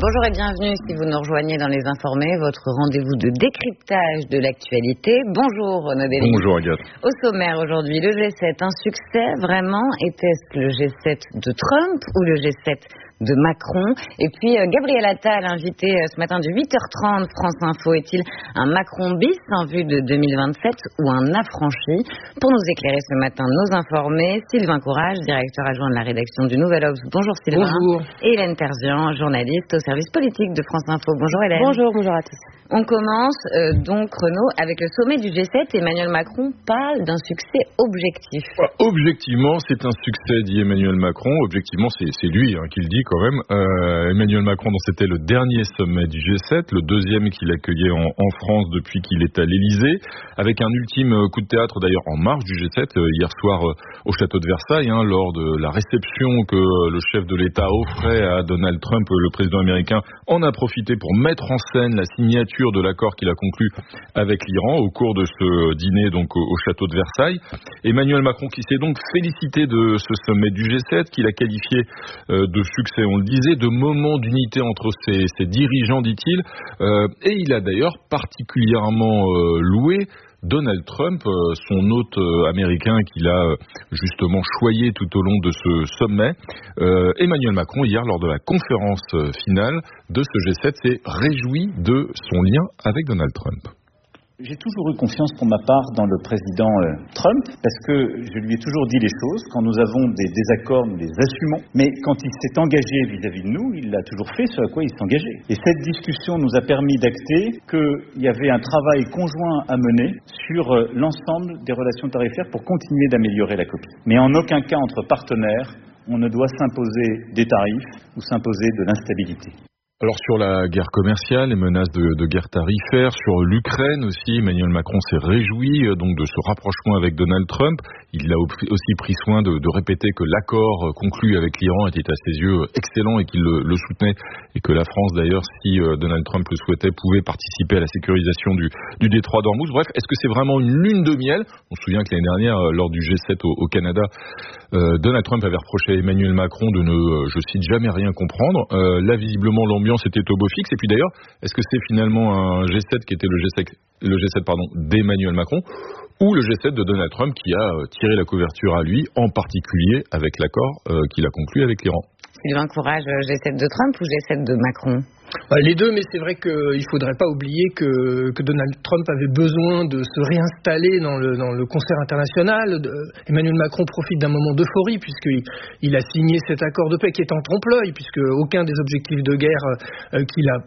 Bonjour et bienvenue si vous nous rejoignez dans Les Informés, votre rendez-vous de décryptage de l'actualité. Bonjour Renaud Dely. Bonjour Agathe. Au sommaire aujourd'hui, le G7, un succès vraiment? Était-ce le G7 de Trump ou le G7 de Macron? Et puis Gabriel Attal, invité ce matin de 8h30 France Info, est-il un Macron bis en vue de 2027 ou un affranchi? Pour nous éclairer ce matin, nos informés, Sylvain Courage, directeur adjoint de la rédaction du Nouvel Obs. Bonjour Sylvain. Bonjour. Et Hélène Terzian, journaliste au service politique de France Info. Bonjour Hélène. Bonjour à tous. On commence donc, Renaud, avec le sommet du G7. Emmanuel Macron parle d'un succès objectif. Objectivement, c'est un succès, dit Emmanuel Macron. Objectivement, c'est lui qui le dit quand même. Emmanuel Macron, c'était le dernier sommet du G7, le deuxième qu'il accueillait en France depuis qu'il est à l'Élysée, avec un ultime coup de théâtre d'ailleurs en marge du G7, hier soir au château de Versailles, lors de la réception que le chef de l'État offrait à Donald Trump, le président américain, en a profité pour mettre en scène la signature de l'accord qu'il a conclu avec l'Iran au cours de ce dîner donc au château de Versailles. Emmanuel Macron qui s'est donc félicité de ce sommet du G7, qu'il a qualifié de succès, on le disait, de moment d'unité entre ses dirigeants, dit-il, et il a d'ailleurs particulièrement loué Donald Trump, son hôte américain qu'il a justement choyé tout au long de ce sommet. Emmanuel Macron, hier, lors de la conférence finale de ce G7, s'est réjoui de son lien avec Donald Trump. J'ai toujours eu confiance pour ma part dans le président Trump, parce que je lui ai toujours dit les choses. Quand nous avons des désaccords, nous les assumons. Mais quand il s'est engagé vis-à-vis de nous, il l'a toujours fait ce à quoi il s'est engagé. Et cette discussion nous a permis d'acter qu'il y avait un travail conjoint à mener sur l'ensemble des relations tarifaires pour continuer d'améliorer la copie. Mais en aucun cas entre partenaires, on ne doit s'imposer des tarifs ou s'imposer de l'instabilité. Alors sur la guerre commerciale, les menaces de guerre tarifaire, sur l'Ukraine aussi, Emmanuel Macron s'est réjoui donc de ce rapprochement avec Donald Trump. Il a aussi pris soin de répéter que l'accord conclu avec l'Iran était à ses yeux excellent et qu'il le soutenait, et que la France d'ailleurs, si Donald Trump le souhaitait, pouvait participer à la sécurisation du détroit d'Ormuz. Bref, est-ce que c'est vraiment une lune de miel? On se souvient que l'année dernière, lors du G7 au Canada, Donald Trump avait reproché à Emmanuel Macron de ne, je cite, jamais rien comprendre. Là, visiblement, l'ambiance était au beau fixe. Et puis d'ailleurs, est-ce que c'est finalement un G7 qui était le G7 d'Emmanuel Macron, ou le G7 de Donald Trump qui a tiré la couverture à lui, en particulier avec l'accord qu'il a conclu avec l'Iran? Sylvain Courage, G7 de Trump ou G7 de Macron? Les deux, mais c'est vrai qu'il ne faudrait pas oublier que Donald Trump avait besoin de se réinstaller dans le concert international. Emmanuel Macron profite d'un moment d'euphorie puisqu'il a signé cet accord de paix qui est en trompe-l'œil, puisque aucun des objectifs de guerre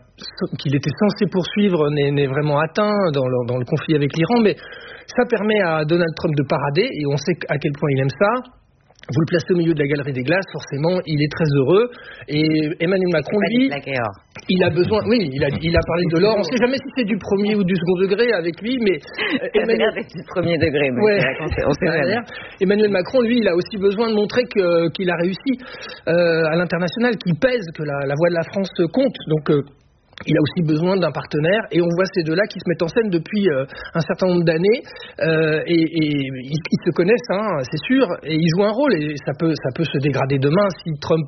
qu'il était censé poursuivre n'est vraiment atteint dans le conflit avec l'Iran. Mais ça permet à Donald Trump de parader, et on sait à quel point il aime ça. Vous le placez au milieu de la galerie des glaces, forcément, il est très heureux. Et Emmanuel Macron, lui, il a besoin... Oui, il a parlé de l'or. On ne sait jamais si c'est du premier ou du second degré avec lui, mais... Ça a l'air d'être du premier degré, mais ouais, on sait jamais. Emmanuel Macron, lui, il a aussi besoin de montrer qu'il a réussi à l'international, qu'il pèse, que la voix de la France compte. Donc... il a aussi besoin d'un partenaire, et on voit ces deux-là qui se mettent en scène depuis un certain nombre d'années, et ils se connaissent, c'est sûr, et ils jouent un rôle, et ça peut se dégrader demain si Trump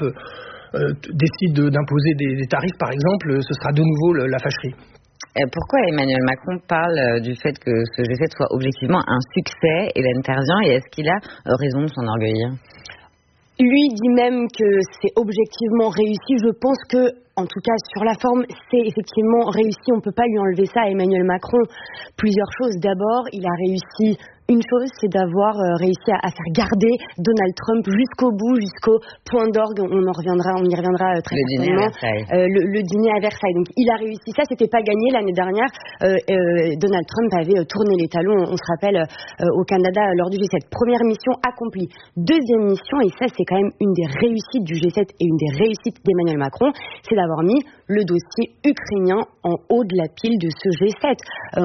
décide d'imposer des tarifs, par exemple, ce sera de nouveau la fâcherie. Pourquoi Emmanuel Macron parle du fait que ce G7 soit objectivement un succès, Hélène Terzian, et est-ce qu'il a raison de s'enorgueillir? Lui dit même que c'est objectivement réussi. Je pense que, en tout cas sur la forme, c'est effectivement réussi. On ne peut pas lui enlever ça à Emmanuel Macron. Plusieurs choses. D'abord, il a réussi une chose, c'est d'avoir réussi à faire garder Donald Trump jusqu'au bout, jusqu'au point d'orgue. On y reviendra très certainement. Le dîner à Versailles. Donc il a réussi ça. C'était pas gagné l'année dernière. Donald Trump avait tourné les talons. On se rappelle au Canada lors du G7. Première mission accomplie. Deuxième mission, et ça c'est quand même une des réussites du G7 et une des réussites d'Emmanuel Macron, c'est d'avoir mis le dossier ukrainien en haut de la pile de ce G7.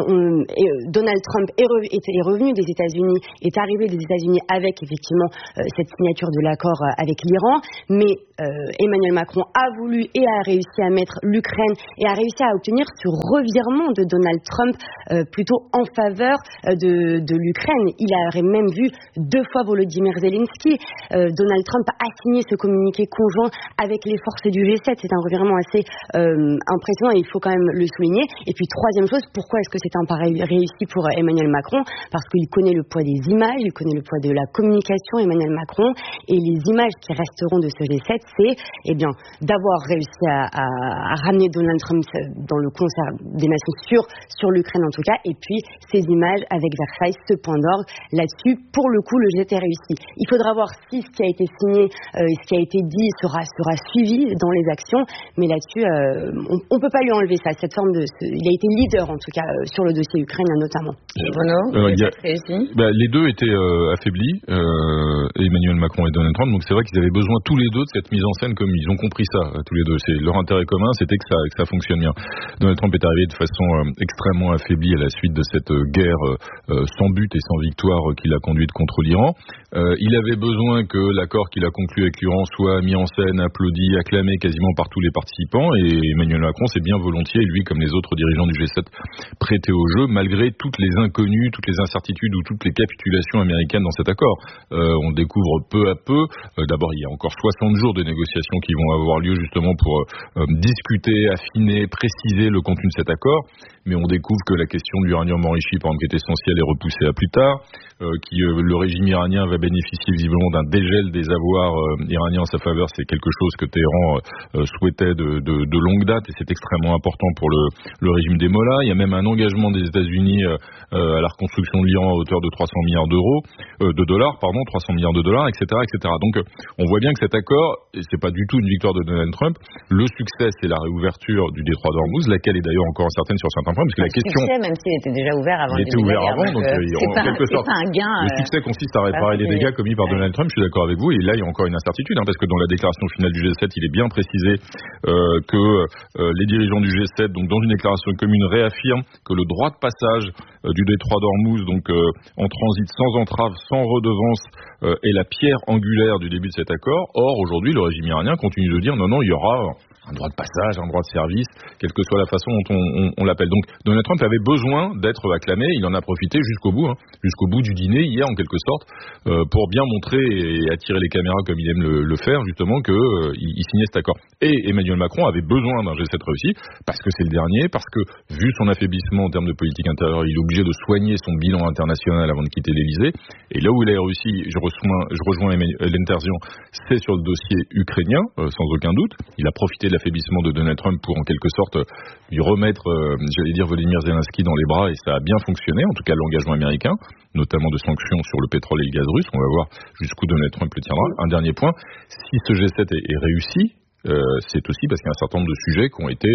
Donald Trump est revenu des États-Unis, est arrivé des États-Unis avec effectivement cette signature de l'accord avec l'Iran, mais Emmanuel Macron a voulu et a réussi à mettre l'Ukraine et a réussi à obtenir ce revirement de Donald Trump plutôt en faveur de l'Ukraine. Il aurait même vu 2 fois Volodymyr Zelensky. Donald Trump a signé ce communiqué conjoint avec les forces du G7. C'est un revirement vraiment assez impressionnant et il faut quand même le souligner. Et puis troisième chose, pourquoi est-ce que c'est un pari réussi pour Emmanuel Macron? Parce qu'il connaît le poids des images, il connaît le poids de la communication, Emmanuel Macron, et les images qui resteront de ce G7, c'est d'avoir réussi à ramener Donald Trump dans le concert des nations sur l'Ukraine en tout cas, et puis ces images avec Versailles, ce point d'orgue. Là-dessus, pour le coup, le G7 est réussi. Il faudra voir si ce qui a été signé, ce qui a été dit sera suivi dans les actions, mais là-dessus, on peut pas lui enlever ça, cette forme il a été leader en tout cas sur le dossier ukrainien notamment. Bruno, les deux étaient affaiblis, Emmanuel Macron et Donald Trump, donc c'est vrai qu'ils avaient besoin tous les deux de cette mise en scène comme ils ont compris ça, tous les deux. C'est leur intérêt commun, c'était que ça fonctionne bien. Donald Trump est arrivé de façon extrêmement affaiblie à la suite de cette guerre sans but et sans victoire qu'il a conduite contre l'Iran. Il avait besoin que l'accord qu'il a conclu avec l'Iran soit mis en scène, applaudi, acclamé quasiment par tous les participants, et Emmanuel Macron s'est bien volontiers, lui comme les autres dirigeants du G7, prêté au jeu malgré toutes les inconnues, toutes les incertitudes ou toutes les capitulations américaines dans cet accord. On découvre peu à peu, d'abord il y a encore 60 jours de négociations qui vont avoir lieu justement pour discuter, affiner, préciser le contenu de cet accord, mais on découvre que la question de l'uranium enrichi, par exemple, qui est essentielle, est repoussée à plus tard, le régime iranien va bénéficier visiblement d'un dégel des avoirs iraniens en sa faveur. C'est quelque chose que Téhéran souhaitait de longue date, et c'est extrêmement important pour le régime des Mollahs. Il y a même un engagement des États-Unis à la reconstruction de l'Iran à hauteur de 300 milliards de dollars, 300 milliards de dollars, etc., etc. Donc, on voit bien que cet accord, et c'est pas du tout une victoire de Donald Trump. Le succès, c'est la réouverture du détroit d'Ormuz, laquelle est d'ailleurs encore incertaine sur certains points, parce que la question... Succès, même s'il était déjà ouvert avant. Il était ouvert avant, donc en quelque sorte, un gain, le succès consiste à réparer les dégâts commis par Donald Trump. Je suis d'accord avec vous, et là, il y a encore une incertitude, parce que dans la déclaration finale du G7, il est bien précisé que les dirigeants du G7, donc dans une déclaration commune, réaffirment que le droit de passage du détroit d'Ormuz, donc en transit sans entrave, sans redevance, est la pierre angulaire du début de cet accord. Or, aujourd'hui, le régime iranien continue de dire non, il y aura un droit de passage, un droit de service, quelle que soit la façon dont on l'appelle. Donc Donald Trump avait besoin d'être acclamé, il en a profité jusqu'au bout du dîner hier en quelque sorte, pour bien montrer et attirer les caméras comme il aime le faire, justement, qu'il signait cet accord. Et Emmanuel Macron avait besoin d'un G7 réussi, parce que c'est le dernier, parce que vu son affaiblissement en termes de politique intérieure, il est obligé de soigner son bilan international avant de quitter l'Élysée. Et là où il a réussi, je rejoins Hélène Terzian, c'est sur le dossier ukrainien, sans aucun doute. Il a profité de l'affaiblissement de Donald Trump pour en quelque sorte lui remettre, Volodymyr Zelensky dans les bras, et ça a bien fonctionné, en tout cas l'engagement américain, notamment de sanctions sur le pétrole et le gaz russe. On va voir jusqu'où Donald Trump le tiendra. Un dernier point, si ce G7 est réussi, c'est aussi parce qu'il y a un certain nombre de sujets qui ont été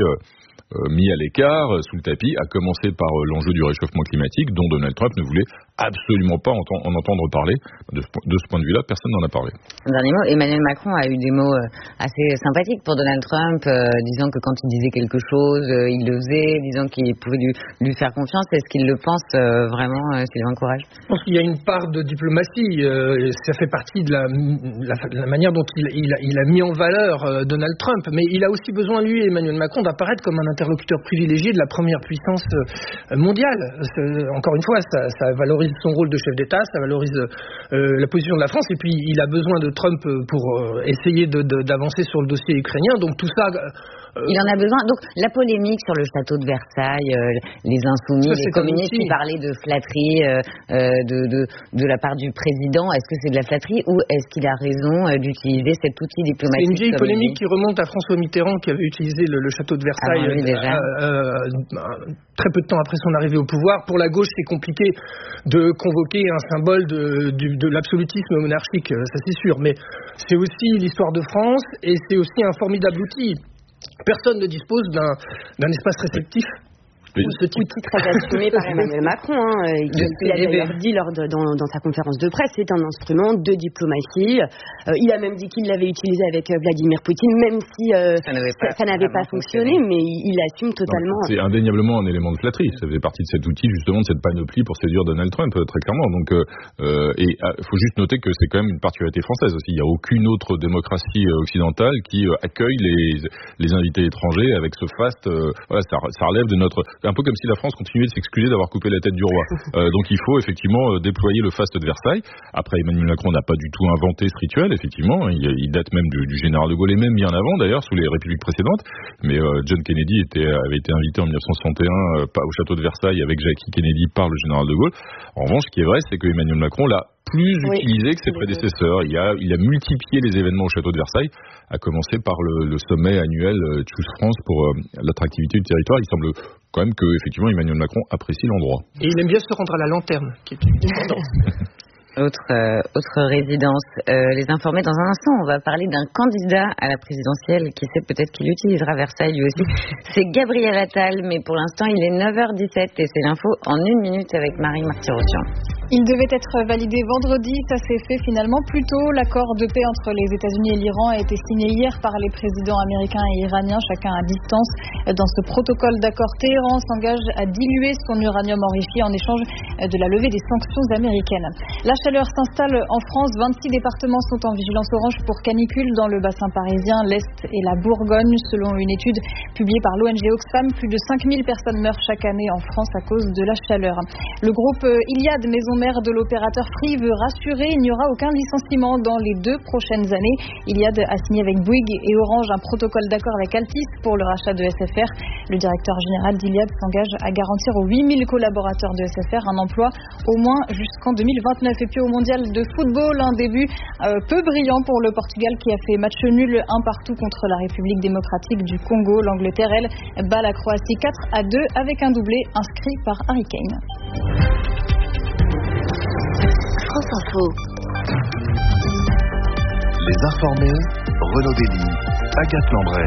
mis à l'écart, sous le tapis, à commencer par l'enjeu du réchauffement climatique, dont Donald Trump ne voulait absolument pas en entendre parler. De ce point de vue-là, personne n'en a parlé. Un dernier mot, Emmanuel Macron a eu des mots assez sympathiques pour Donald Trump, disant que quand il disait quelque chose, il le faisait, disant qu'il pouvait lui faire confiance. Est-ce qu'il le pense vraiment, Sylvain Courage? Je pense qu'il y a une part de diplomatie, ça fait partie de la manière dont il a mis en valeur Donald Trump, mais il a aussi besoin, lui, Emmanuel Macron, d'apparaître comme un interlocuteur privilégié de la première puissance mondiale. Encore une fois, ça valorise son rôle de chef d'État, ça valorise la position de la France, et puis il a besoin de Trump pour essayer d'avancer sur le dossier ukrainien. Donc tout ça... Il en a besoin. Donc la polémique sur le château de Versailles, les insoumis, les communistes qui parlaient de flatterie de la part du président, est-ce que c'est de la flatterie ou est-ce qu'il a raison d'utiliser cet outil diplomatique? C'est une vieille polémique qui remonte à François Mitterrand, qui avait utilisé le château de Versailles très peu de temps après son arrivée au pouvoir. Pour la gauche, c'est compliqué de convoquer un symbole de l'absolutisme monarchique, ça c'est sûr, mais c'est aussi l'histoire de France et c'est aussi un formidable outil. Personne ne dispose d'un espace réceptif. Ce outil très assumé par Emmanuel Macron, il a d'ailleurs dit dans sa conférence de presse, c'est un instrument de diplomatie. Il a même dit qu'il l'avait utilisé avec Vladimir Poutine, même si ça n'avait pas fonctionné, mais il assume totalement. C'est indéniablement un élément de flatterie. Ça faisait partie de cet outil, justement, de cette panoplie pour séduire Donald Trump, très clairement. Donc, et il faut juste noter que c'est quand même une particularité française aussi. Il n'y a aucune autre démocratie occidentale qui accueille les invités étrangers avec ce faste. Ça relève de notre un peu comme si la France continuait de s'excuser d'avoir coupé la tête du roi. Donc il faut effectivement déployer le faste de Versailles. Après, Emmanuel Macron n'a pas du tout inventé ce rituel, effectivement. Il date même du général de Gaulle, et même bien avant d'ailleurs, sous les républiques précédentes. Mais John Kennedy avait été invité en 1961 au château de Versailles avec Jackie Kennedy par le général de Gaulle. En revanche, ce qui est vrai, c'est que Emmanuel Macron l'a plus utilisé que ses prédécesseurs. Il a multiplié les événements au château de Versailles, à commencer par le sommet annuel Choose France pour l'attractivité du territoire. Il semble quand même que effectivement Emmanuel Macron apprécie l'endroit. Et il aime bien se rendre à la lanterne, qui est une tendance. Autre résidence. Les informer dans un instant. On va parler d'un candidat à la présidentielle qui sait peut-être qu'il utilisera Versailles lui aussi. C'est Gabriel Attal, mais pour l'instant il est 9h17 et c'est l'info en 1 minute avec Marie Marty-Rossian. Il devait être validé vendredi, ça s'est fait finalement plus tôt. L'accord de paix entre les États-Unis et l'Iran a été signé hier par les présidents américains et iraniens, chacun à distance. Dans ce protocole d'accord, Téhéran s'engage à diluer son uranium enrichi en échange de la levée des sanctions américaines. La chaleur s'installe en France. 26 départements sont en vigilance orange pour canicule dans le bassin parisien, l'Est et la Bourgogne. Selon une étude publiée par l'ONG Oxfam, plus de 5000 personnes meurent chaque année en France à cause de la chaleur. Le groupe Iliad, maison mère de l'opérateur Free, veut rassurer, il n'y aura aucun licenciement dans les 2 prochaines années. Iliad a signé avec Bouygues et Orange un protocole d'accord avec Altis pour le rachat de SFR. Le directeur général d'Iliad s'engage à garantir aux 8000 collaborateurs de SFR un emploi au moins jusqu'en 2029. Et puis au mondial de football, un début peu brillant pour le Portugal qui a fait match nul 1-1 contre la République démocratique du Congo. L'Angleterre, elle, bat la Croatie 4-2 avec un doublé inscrit par Harry Kane. France Info. Les informés, Renaud Dely, Agathe Lambray.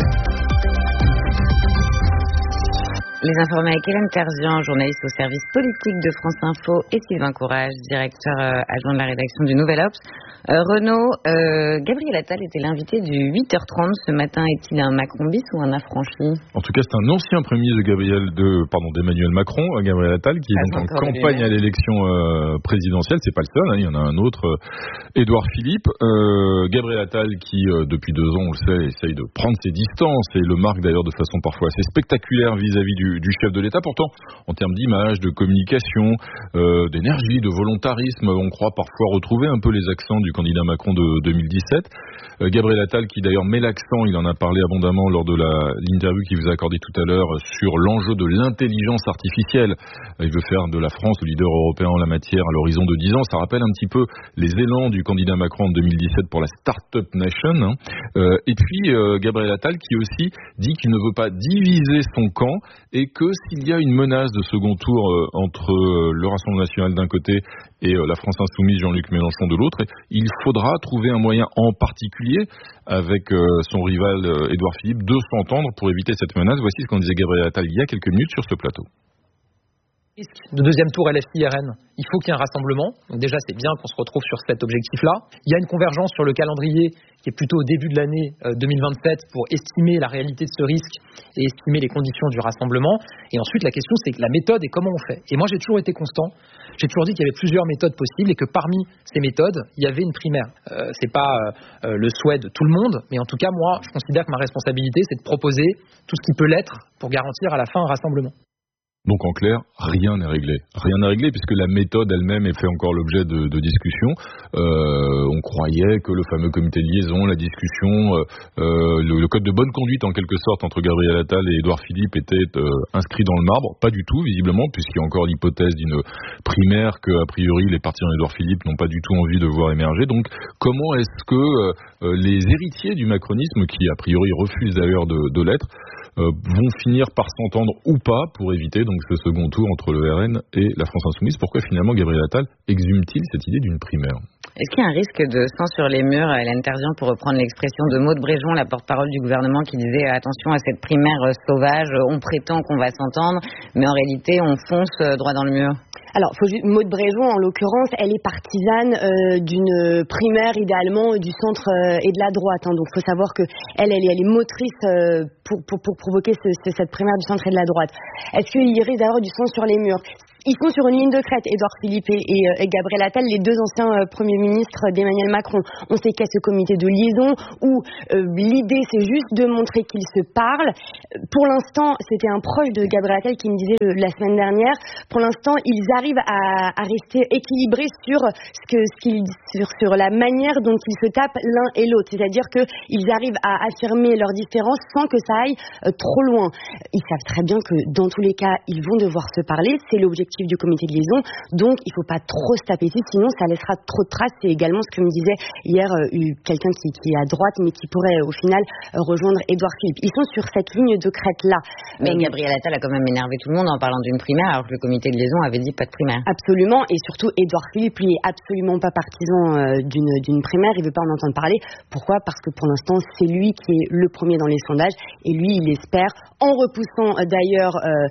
Les informés avec Hélène Terzian, journaliste au service politique de France Info, et Sylvain Courage, directeur adjoint de la rédaction du Nouvel Obs. Renaud, Gabriel Attal était l'invité du 8h30 ce matin. Est-il un Macron bis ou un affranchi? En tout cas, c'est un ancien premier ministre d'Emmanuel Macron, Gabriel Attal, qui est donc en campagne à l'élection présidentielle. C'est pas le seul, il y en a un autre, Édouard Philippe. Gabriel Attal qui, depuis 2 ans, on le sait, essaye de prendre ses distances et le marque d'ailleurs de façon parfois assez spectaculaire vis-à-vis du chef de l'État. Pourtant, en termes d'image, de communication, d'énergie, de volontarisme, on croit parfois retrouver un peu les accents du candidat Macron de 2017. Gabriel Attal qui d'ailleurs met l'accent, il en a parlé abondamment lors de l'interview qu'il vous a accordée tout à l'heure, sur l'enjeu de l'intelligence artificielle. Il veut faire de la France le leader européen en la matière à l'horizon de 10 ans. Ça rappelle un petit peu les élans du candidat Macron en 2017 pour la Startup Nation. Et puis Gabriel Attal qui aussi dit qu'il ne veut pas diviser son camp et que s'il y a une menace de second tour entre le Rassemblement national d'un côté et la France insoumise, Jean-Luc Mélenchon de l'autre, il faudra trouver un moyen en particulier avec son rival Édouard Philippe de s'entendre pour éviter cette menace. Voici ce qu'en disait Gabriel Attal il y a quelques minutes sur ce plateau. De deuxième tour LFI-RN, il faut qu'il y ait un rassemblement. Donc déjà, c'est bien qu'on se retrouve sur cet objectif-là. Il y a une convergence sur le calendrier qui est plutôt au début de l'année 2027 pour estimer la réalité de ce risque et estimer les conditions du rassemblement. Et ensuite, la question, c'est que la méthode et comment on fait. Et moi, j'ai toujours été constant. J'ai toujours dit qu'il y avait plusieurs méthodes possibles et que parmi ces méthodes, il y avait une primaire. C'est pas le souhait de tout le monde, mais en tout cas, moi, je considère que ma responsabilité, c'est de proposer tout ce qui peut l'être pour garantir à la fin un rassemblement. Donc en clair, rien n'est réglé. Rien n'est réglé puisque la méthode elle-même est fait encore l'objet de discussions. On croyait que le fameux comité de liaison, la discussion, le code de bonne conduite en quelque sorte entre Gabriel Attal et Édouard Philippe était inscrit dans le marbre. Pas du tout visiblement puisqu'il y a encore l'hypothèse d'une primaire que a priori les partisans d'Édouard Philippe n'ont pas du tout envie de voir émerger. Donc comment est-ce que les héritiers du macronisme, qui a priori refusent d'ailleurs de l'être, vont finir par s'entendre ou pas pour éviter donc ce second tour entre le RN et la France Insoumise? Pourquoi finalement Gabriel Attal exhume-t-il cette idée d'une primaire? Est-ce qu'il y a un risque de sang sur les murs, Hélène Terzian, pour reprendre l'expression de Maud Bréjon, la porte-parole du gouvernement, qui disait attention à cette primaire sauvage, on prétend qu'on va s'entendre, mais en réalité on fonce droit dans le mur? Alors, Maud Bréjon, en l'occurrence, elle est partisane d'une primaire, idéalement, du centre et de la droite. Donc, il faut savoir qu'elle est motrice pour provoquer cette primaire du centre et de la droite. Est-ce qu'il risque d'avoir du sang sur les murs? ils sont sur une ligne de crête, Édouard Philippe et Gabriel Attal, les deux anciens premiers ministres d'Emmanuel Macron. On sait qu'il y a ce comité de liaison où l'idée c'est juste de montrer qu'ils se parlent. Pour l'instant, c'était un proche de Gabriel Attal qui me disait la semaine dernière, pour l'instant ils arrivent à rester équilibrés sur sur la manière dont ils se tapent l'un et l'autre, c'est-à-dire qu'ils arrivent à affirmer leurs différences sans que ça aille trop loin. Ils savent très bien que dans tous les cas, ils vont devoir se parler, c'est l'objectif du comité de liaison, donc il ne faut pas trop se taper dessus, sinon ça laissera trop de traces. C'est également ce que me disait hier quelqu'un qui est à droite, mais qui pourrait au final rejoindre Édouard Philippe. Ils sont sur cette ligne de crête-là. Mais Gabriel Attal a quand même énervé tout le monde en parlant d'une primaire, alors que le comité de liaison avait dit pas de primaire. Absolument, et surtout Édouard Philippe, lui, est absolument pas partisan d'une primaire, il veut pas en entendre parler. Pourquoi ? Parce que pour l'instant, c'est lui qui est le premier dans les sondages, et lui, il espère, en repoussant d'ailleurs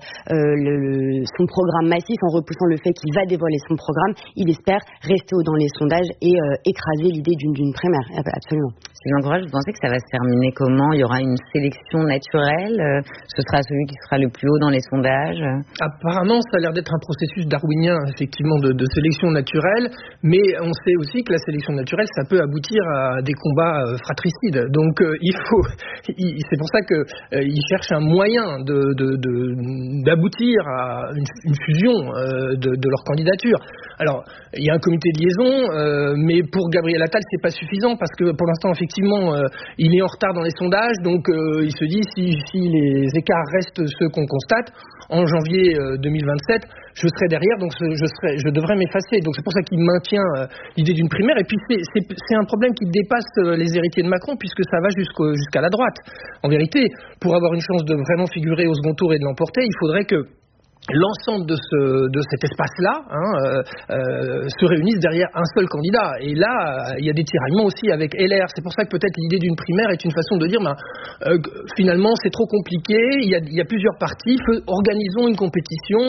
son programme massif, en repoussant le fait qu'il va dévoiler son programme, il espère rester haut dans les sondages et écraser l'idée d'une primaire, absolument. Sylvain Courage, vous pensez que ça va se terminer comment ? Il y aura une sélection naturelle ? Ce sera celui qui sera le plus haut dans les sondages ? Apparemment, ça a l'air d'être un processus darwinien, effectivement, de sélection naturelle, mais on sait aussi que la sélection naturelle, ça peut aboutir à des combats fratricides. Donc, c'est pour ça qu'ils cherchent un moyen d'aboutir à une fusion de leur candidature. Alors, il y a un comité de liaison, mais pour Gabriel Attal, c'est pas suffisant parce que pour l'instant, effectivement, il est en retard dans les sondages, donc il se dit si les écarts restent ceux qu'on constate, en janvier 2027, je serai derrière, donc je devrais m'effacer. Donc c'est pour ça qu'il maintient l'idée d'une primaire. Et puis c'est un problème qui dépasse les héritiers de Macron, puisque ça va jusqu'à la droite. En vérité, pour avoir une chance de vraiment figurer au second tour et de l'emporter, il faudrait que l'ensemble de cet espace-là se réunissent derrière un seul candidat. Et là, il y a des tiraillements aussi avec LR. C'est pour ça que peut-être l'idée d'une primaire est une façon de dire finalement c'est trop compliqué, il y a plusieurs partis, organisons une compétition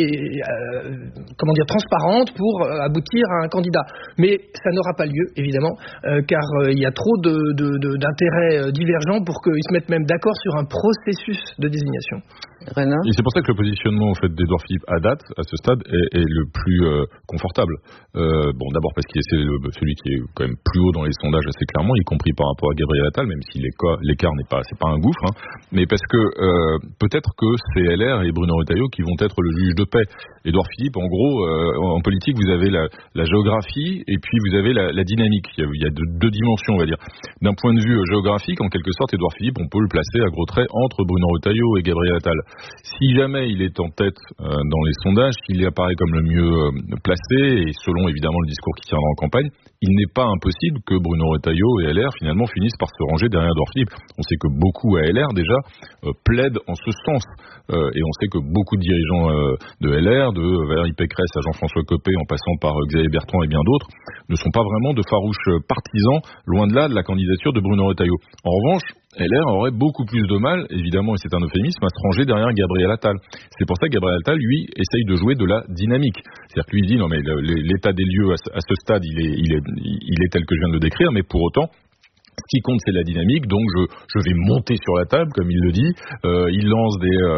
transparente pour aboutir à un candidat. Mais ça n'aura pas lieu, évidemment, car il y a trop d'intérêts divergents pour qu'ils se mettent même d'accord sur un processus de désignation. Renaud ? Et c'est pour ça que le positionnement d'Édouard Philippe à date, à ce stade, est le plus confortable. D'abord parce qu'il est celui qui est quand même plus haut dans les sondages assez clairement, y compris par rapport à Gabriel Attal, même si l'écart c'est pas un gouffre, mais parce que peut-être que c'est LR et Bruno Retailleau qui vont être le juge de paix. Édouard Philippe, en gros, en politique, vous avez la géographie et puis vous avez la dynamique. Il y a deux dimensions, on va dire. D'un point de vue géographique, en quelque sorte, Édouard Philippe, on peut le placer à gros traits entre Bruno Retailleau et Gabriel Attal. Si jamais il est en tête dans les sondages, s'il apparaît comme le mieux placé, et selon évidemment le discours qui tiendra en campagne, il n'est pas impossible que Bruno Retailleau et LR finalement finissent par se ranger derrière Édouard Philippe. On sait que beaucoup à LR déjà plaident en ce sens, et on sait que beaucoup de dirigeants de LR, de Valérie Pécresse à Jean-François Copé en passant par Xavier Bertrand et bien d'autres, ne sont pas vraiment de farouches partisans, loin de là, de la candidature de Bruno Retailleau. En revanche, LR aurait beaucoup plus de mal, évidemment, et c'est un euphémisme, à se ranger derrière Gabriel Attal. C'est pour ça que Gabriel Attal, lui, essaye de jouer de la dynamique. C'est-à-dire que lui dit, non mais l'état des lieux à ce stade, il est tel que je viens de le décrire, mais pour autant, ce qui compte, c'est la dynamique, donc je vais monter sur la table, comme il le dit. Il lance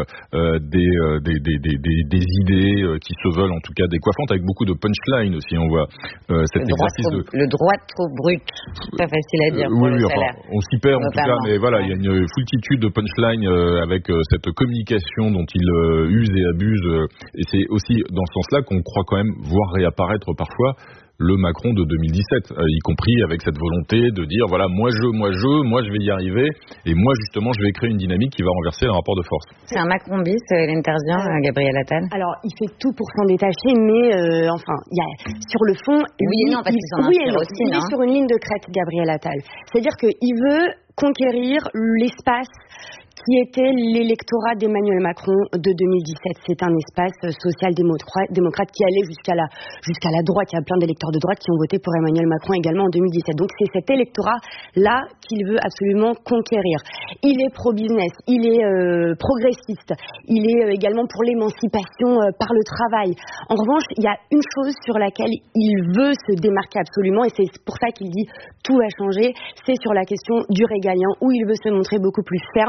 des idées qui se veulent, en tout cas décoiffantes, avec beaucoup de punchline aussi. On voit cet exercice le droit trop brut, pas facile à dire pour le salaire. On s'y perd notamment. En tout cas, mais voilà, il y a une foultitude de punchline avec cette communication dont il use et abuse. Et c'est aussi dans ce sens-là qu'on croit quand même voir réapparaître parfois le Macron de 2017, y compris avec cette volonté de dire voilà, moi je vais y arriver, et moi justement je vais créer une dynamique qui va renverser le rapport de force. C'est un Macron bis, Hélène Terzien, Gabriel Attal. Alors il fait tout pour s'en détacher, mais sur le fond, il est sur une ligne de crête, Gabriel Attal. C'est-à-dire qu'il veut conquérir l'espace qui était l'électorat d'Emmanuel Macron de 2017. C'est un espace social-démocrate qui allait jusqu'à la droite. Il y a plein d'électeurs de droite qui ont voté pour Emmanuel Macron également en 2017. Donc c'est cet électorat-là qu'il veut absolument conquérir. Il est pro-business, il est progressiste, il est également pour l'émancipation par le travail. En revanche, il y a une chose sur laquelle il veut se démarquer absolument, et c'est pour ça qu'il dit tout va changer, c'est sur la question du régalien, où il veut se montrer beaucoup plus ferme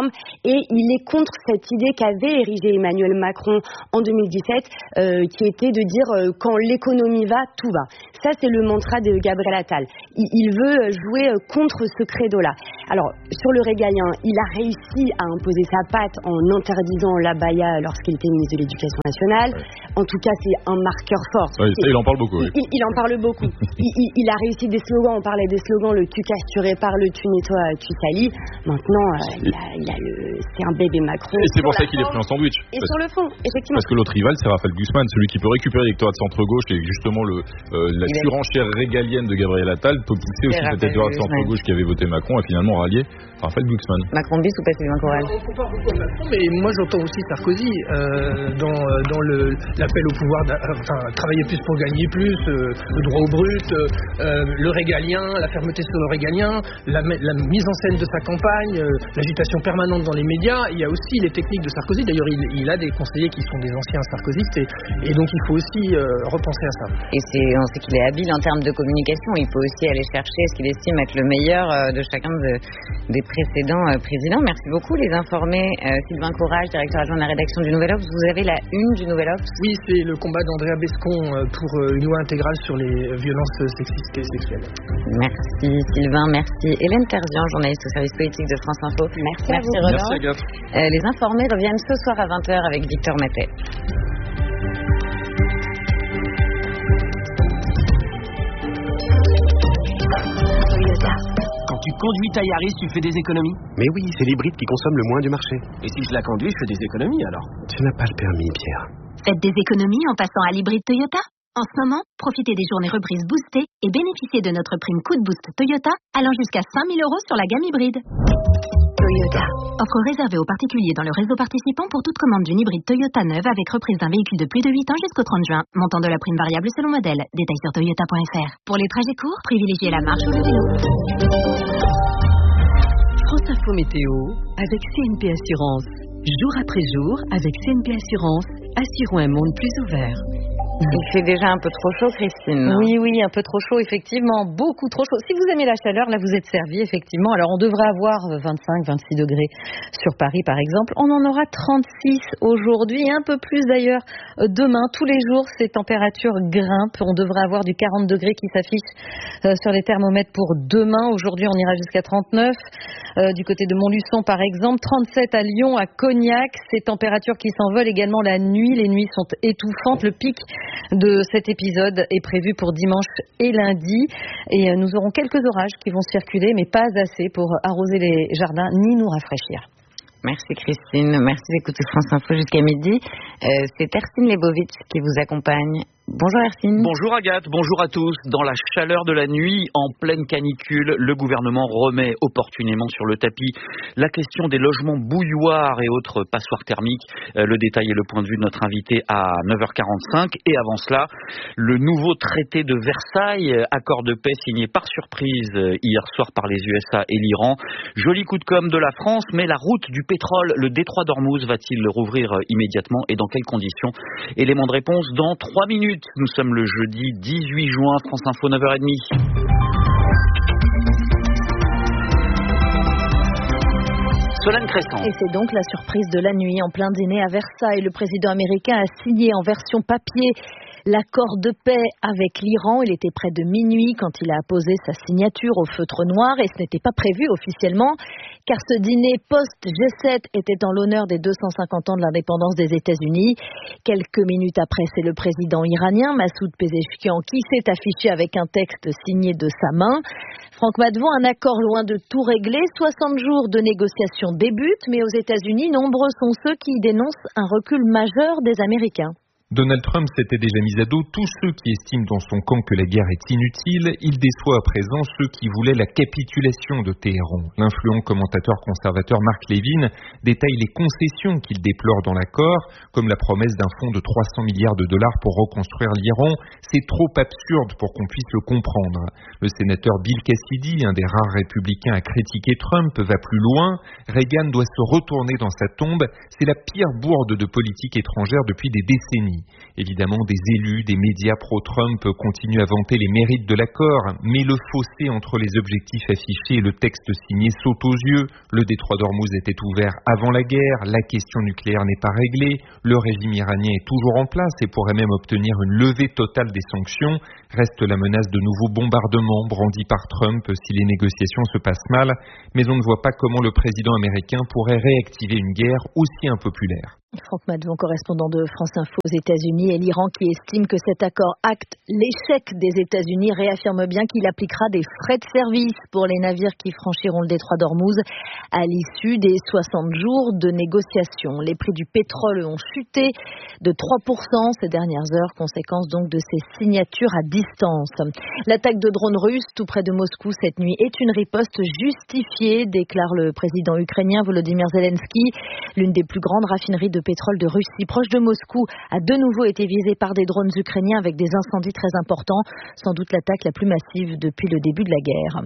et il est contre cette idée qu'avait érigée Emmanuel Macron en 2017, qui était de dire quand l'économie va, tout va. Ça, c'est le mantra de Gabriel Attal. Il veut jouer contre ce credo-là. Alors, sur le régalien, il a réussi à imposer sa patte en interdisant l'abaya lorsqu'il était ministre de l'Éducation nationale. Ouais. En tout cas, c'est un marqueur fort. Ouais, il en parle beaucoup. Oui. Il en parle beaucoup. il a réussi des slogans. On parlait des slogans, le tu casses, tu répares, le tu nettoies, tu salis. Maintenant, c'est un bébé Macron. Et c'est pour ça qu'il est pris en sandwich. Et sur le fond, effectivement. Parce que l'autre rival, c'est Raphaël Glucksmann, celui qui peut récupérer l'électorat de centre-gauche et justement la surenchère régalienne de Gabriel Attal peut pousser aussi cet électorat de centre-gauche qui avait voté Macron à finalement rallier Raphaël Glucksmann. Macron bis ou pas Sylvain Courage? On compare beaucoup à Macron, mais moi j'entends aussi Sarkozy dans l'appel au pouvoir, travailler plus pour gagner plus, le droit au brut, le régalien, la fermeté sur le régalien, la mise en scène de sa campagne, l'agitation permanente dans les médias. Il y a aussi les techniques de Sarkozy. D'ailleurs, il a des conseillers qui sont des anciens sarkozystes et donc il faut aussi repenser à ça. Et on sait qu'il est habile en termes de communication. Il faut aussi aller chercher ce qu'il estime être le meilleur de chacun des précédents présidents. Merci beaucoup, les informés. Sylvain Courage, directeur adjoint de la rédaction du Nouvel Obs. Vous avez la une du Nouvel Obs? Oui, c'est le combat d'Andrea Bescon pour une loi intégrale sur les violences sexistes et sexuelles. Merci Sylvain, merci Hélène Terzian, journaliste au service politique de France Info. Merci à vous. Roland. Merci Agathe. Les informés reviennent ce soir à 20h avec Victor Matet. Quand tu conduis ta Yaris, tu fais des économies? Mais oui, c'est l'hybride qui consomme le moins du marché. Et si je la conduis, je fais des économies alors? Tu n'as pas le permis, Pierre. Faites des économies en passant à l'hybride Toyota. En ce moment, profitez des journées reprises boostées et bénéficiez de notre prime coup de boost Toyota allant jusqu'à 5 000 € sur la gamme hybride. Toyota. Offre réservée aux particuliers dans le réseau participant pour toute commande d'une hybride Toyota neuve avec reprise d'un véhicule de plus de 8 ans jusqu'au 30 juin. Montant de la prime variable selon modèle. Détails sur toyota.fr. Pour les trajets courts, privilégiez la marche ou le vélo. France Info Météo avec CNP Assurance. Jour après jour, avec CNP Assurance, assurons un monde plus ouvert. Il fait déjà un peu trop chaud, Christine. Oui, un peu trop chaud, effectivement, beaucoup trop chaud. Si vous aimez la chaleur, là vous êtes servi, effectivement. Alors on devrait avoir 25-26 degrés sur Paris, par exemple. On en aura 36 aujourd'hui, un peu plus d'ailleurs demain. Tous les jours, ces températures grimpent. On devrait avoir du 40 degrés qui s'affiche sur les thermomètres pour demain. Aujourd'hui, on ira jusqu'à 39. Du côté de Montluçon, par exemple, 37 à Lyon, à Cognac. Ces températures qui s'envolent également la nuit. Les nuits sont étouffantes. Le pic de cet épisode est prévu pour dimanche et lundi. Et nous aurons quelques orages qui vont circuler, mais pas assez pour arroser les jardins ni nous rafraîchir. Merci Christine, merci d'écouter France Info jusqu'à midi. C'est Ercine Lebovitch qui vous accompagne. Bonjour Ercine. Bonjour Agathe, bonjour à tous. Dans la chaleur de la nuit, en pleine canicule, le gouvernement remet opportunément sur le tapis la question des logements bouilloires et autres passoires thermiques. Le détail et le point de vue de notre invité à 9h45. Et avant cela, le nouveau traité de Versailles, accord de paix signé par surprise hier soir par les USA et l'Iran. Joli coup de com' de la France, mais la route du pétrole, le détroit d'Ormuz, va-t-il rouvrir immédiatement et dans quelles conditions? Élément de réponse dans 3 minutes. Nous sommes le jeudi 18 juin, France Info 9h30. Solène Crescent. Et c'est donc la surprise de la nuit en plein dîner à Versailles. Le président américain a signé en version papier l'accord de paix avec l'Iran. Il était près de minuit quand il a posé sa signature au feutre noir et ce n'était pas prévu officiellement car ce dîner post-G7 était en l'honneur des 250 ans de l'indépendance des États-Unis. Quelques minutes après, c'est le président iranien Massoud Pezeshkian qui s'est affiché avec un texte signé de sa main. Franck Madevon, un accord loin de tout régler. 60 jours de négociations débutent, mais aux États-Unis, nombreux sont ceux qui dénoncent un recul majeur des Américains. Donald Trump s'était déjà mis à dos tous ceux qui estiment dans son camp que la guerre est inutile. Il déçoit à présent ceux qui voulaient la capitulation de Téhéran. L'influent commentateur conservateur Mark Levin détaille les concessions qu'il déplore dans l'accord, comme la promesse d'un fonds de 300 milliards de dollars pour reconstruire l'Iran. C'est trop absurde pour qu'on puisse le comprendre. Le sénateur Bill Cassidy, un des rares républicains à critiquer Trump, va plus loin. Reagan doit se retourner dans sa tombe. C'est la pire bourde de politique étrangère depuis des décennies. États-Unis. Évidemment, des élus, des médias pro-Trump continuent à vanter les mérites de l'accord, mais le fossé entre les objectifs affichés et le texte signé saute aux yeux. Le détroit d'Ormuz était ouvert avant la guerre, la question nucléaire n'est pas réglée, le régime iranien est toujours en place et pourrait même obtenir une levée totale des sanctions. Reste la menace de nouveaux bombardements brandis par Trump si les négociations se passent mal, mais on ne voit pas comment le président américain pourrait réactiver une guerre aussi impopulaire. Franck Madjon, correspondant de France Info aux États-Unis, et l'Iran qui estime que cet accord acte l'échec des États-Unis réaffirme bien qu'il appliquera des frais de service pour les navires qui franchiront le détroit d'Ormuz à l'issue des 60 jours de négociations. Les prix du pétrole ont chuté de 3% ces dernières heures, conséquence donc de ces signatures à distance. L'attaque de drones russes tout près de Moscou cette nuit est une riposte justifiée, déclare le président ukrainien Volodymyr Zelensky. L'une des plus grandes raffineries de pétrole de Russie proche de Moscou a de nouveau été visée par des drones ukrainiens avec des incendies très importants, sans doute l'attaque la plus massive depuis le début de la guerre.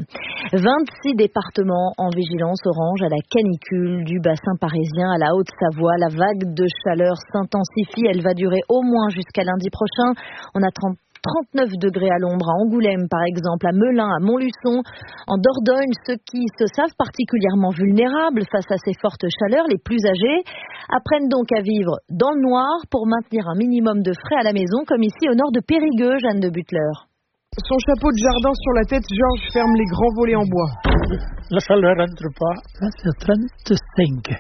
26 départements en vigilance orange à la canicule, du bassin parisien à la Haute-Savoie. La vague de chaleur s'intensifie, elle va durer au moins jusqu'à lundi prochain. On a 39 degrés à l'ombre à Angoulême par exemple, à Melun, à Montluçon. En Dordogne, ceux qui se savent particulièrement vulnérables face à ces fortes chaleurs, les plus âgés, apprennent donc à vivre dans le noir pour maintenir un minimum de frais à la maison, comme ici au nord de Périgueux, Jeanne de Butler. Son chapeau de jardin sur la tête, Georges ferme les grands volets en bois. La chaleur rentre pas. Là, c'est 35.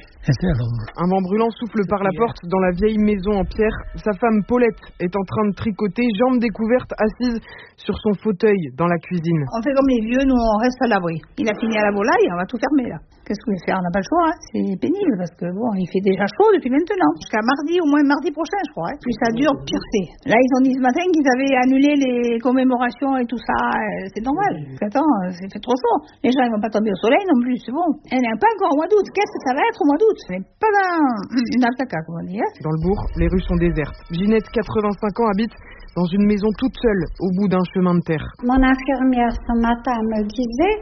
Un vent brûlant souffle par la porte dans la vieille maison en pierre. Sa femme Paulette est en train de tricoter, jambes découvertes, assise sur son fauteuil dans la cuisine. On fait comme les vieux, nous on reste à l'abri. Il a fini à la volaille, on va tout fermer là. Qu'est-ce qu'on va faire? On n'a pas le choix, hein. C'est pénible parce que bon, il fait déjà chaud depuis maintenant. Jusqu'à mardi, au moins mardi prochain je crois. Hein. Plus ça dure, pire c'est. Là ils ont dit ce matin qu'ils avaient annulé les commémorations et tout ça. C'est normal. Attends, c'est fait trop chaud. Les gens ils vont pas tomber au soleil non plus, c'est bon. Elle n'est pas encore au mois d'août. Qu'est-ce que ça va être au mois d'août? Ce n'est pas dans le caca, comme on dit. Hein. Dans le bourg, les rues sont désertes. Ginette, 85 ans, habite dans une maison toute seule, au bout d'un chemin de terre. Mon infirmière ce matin me disait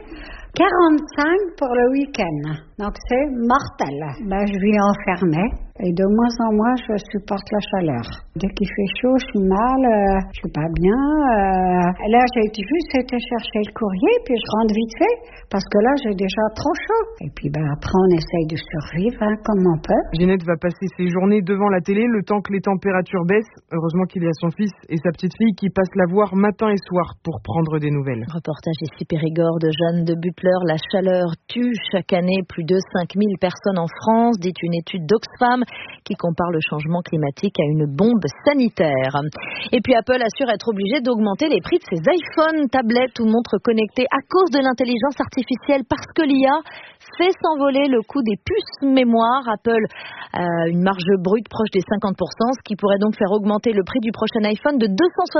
45 pour le week-end. Donc c'est mortel. Je vis enfermée et de moins en moins je supporte la chaleur. Dès qu'il fait chaud, je suis mal, je suis pas bien. Là j'ai juste été chercher le courrier puis je rentre vite fait parce que là j'ai déjà trop chaud. Et puis après on essaye de survivre comme on peut. Ginette va passer ses journées devant la télé le temps que les températures baissent. Heureusement qu'il y a son fils et sa petite fille qui passent la voir matin et soir pour prendre des nouvelles. Reportage ici Périgord de Jeanne de Butler. La chaleur tue chaque année plus de 5000 personnes en France, dit une étude d'Oxfam qui compare le changement climatique à une bombe sanitaire. Et puis Apple assure être obligé d'augmenter les prix de ses iPhones, tablettes ou montres connectées à cause de l'intelligence artificielle, parce que l'IA fait s'envoler le coût des puces mémoire. Apple a une marge brute proche des 50%, ce qui pourrait donc faire augmenter le prix du prochain iPhone de $270,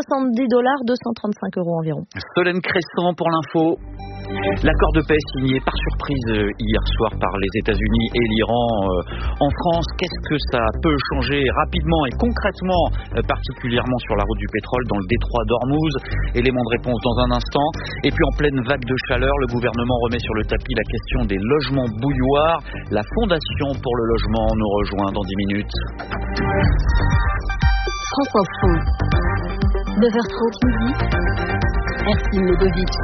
235 € environ. Solène Crescent pour l'info. L'accord de paix signé par surprise hier soir par les États-Unis et l'Iran en France. Qu'est-ce que ça peut changer rapidement et concrètement, particulièrement sur la route du pétrole dans le détroit d'Ormuz? Élément de réponse dans un instant. Et puis en pleine vague de chaleur, le gouvernement remet sur le tapis la question des logements bouilloires. La Fondation pour le logement nous rejoint dans 10 minutes. France Info, 9h30 midi, Ercine Ledovic.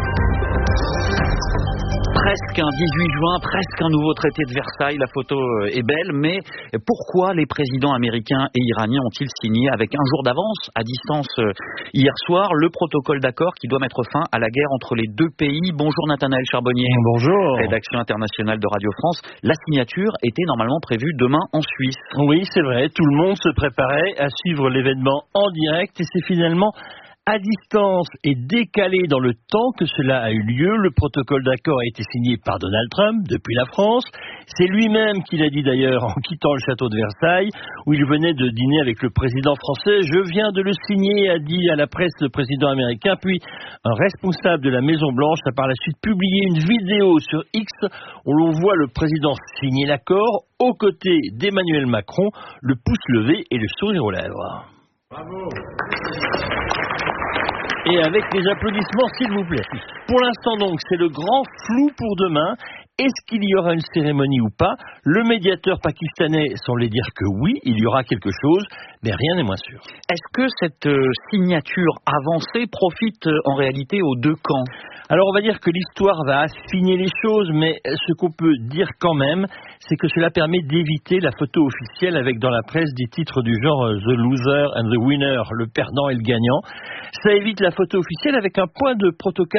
Presque un 18 juin, presque un nouveau traité de Versailles. La photo est belle, mais pourquoi les présidents américains et iraniens ont-ils signé avec un jour d'avance, à distance, hier soir, le protocole d'accord qui doit mettre fin à la guerre entre les deux pays? Bonjour Nathanaël Charbonnier. Bonjour. Rédaction internationale de Radio France. La signature était normalement prévue demain en Suisse. Oui, c'est vrai. Tout le monde se préparait à suivre l'événement en direct et c'est finalement à distance et décalé dans le temps que cela a eu lieu. Le protocole d'accord a été signé par Donald Trump depuis la France. C'est lui-même qui l'a dit d'ailleurs en quittant le château de Versailles où il venait de dîner avec le président français. Je viens de le signer, a dit à la presse le président américain. Puis un responsable de la Maison Blanche a par la suite publié une vidéo sur X où l'on voit le président signer l'accord aux côtés d'Emmanuel Macron, le pouce levé et le sourire aux lèvres. Bravo. Et avec les applaudissements, s'il vous plaît. Pour l'instant donc, c'est le grand flou pour demain. Est-ce qu'il y aura une cérémonie ou pas? Le médiateur pakistanais semblait dire que oui, il y aura quelque chose, mais rien n'est moins sûr. Est-ce que cette signature avancée profite en réalité aux deux camps? Alors on va dire que l'histoire va affiner les choses, mais ce qu'on peut dire quand même, c'est que cela permet d'éviter la photo officielle avec dans la presse des titres du genre The Loser and the Winner, le perdant et le gagnant. Ça évite la photo officielle avec un point de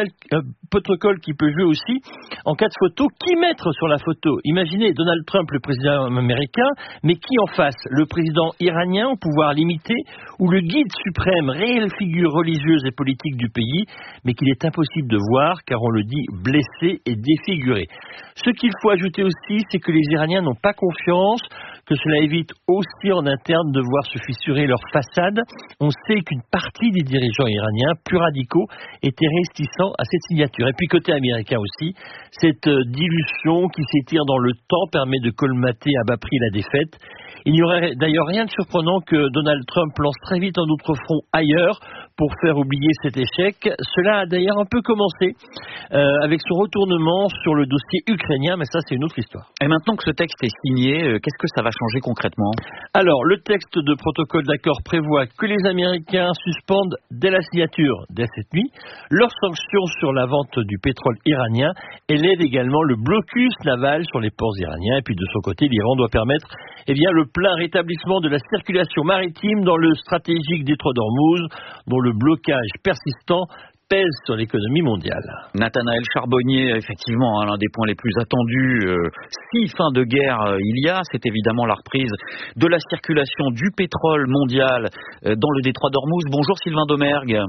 protocole qui peut jouer aussi en cas de photo. Qui mettre sur la photo? Imaginez Donald Trump, le président américain, mais qui en face? Le président iranien au pouvoir limité ou le guide suprême, réelle figure religieuse et politique du pays, mais qu'il est impossible de voir car on le dit blessé et défiguré. Ce qu'il faut ajouter aussi, c'est que les Iraniens n'ont pas confiance, que cela évite aussi en interne de voir se fissurer leur façade. On sait qu'une partie des dirigeants iraniens, plus radicaux, étaient réticents à cette signature. Et puis côté américain aussi, cette dilution qui s'étire dans le temps permet de colmater à bas prix la défaite. Il n'y aurait d'ailleurs rien de surprenant que Donald Trump lance très vite un autre front ailleurs pour faire oublier cet échec. Cela a d'ailleurs un peu commencé avec son retournement sur le dossier ukrainien, mais ça c'est une autre histoire. Et maintenant que ce texte est signé, qu'est-ce que ça va changer concrètement? Alors, le texte de protocole d'accord prévoit que les Américains suspendent dès la signature, dès cette nuit, leurs sanctions sur la vente du pétrole iranien et l'aide également le blocus naval sur les ports iraniens. Et puis de son côté, l'Iran doit permettre le plein rétablissement de la circulation maritime dans le stratégique détroit d'Ormuz, dont le blocage persistant pèse sur l'économie mondiale. Nathanaël Charbonnier, effectivement, l'un des points les plus attendus, si fin de guerre il y a, c'est évidemment la reprise de la circulation du pétrole mondial dans le détroit d'Ormuz. Bonjour Sylvain Domergue.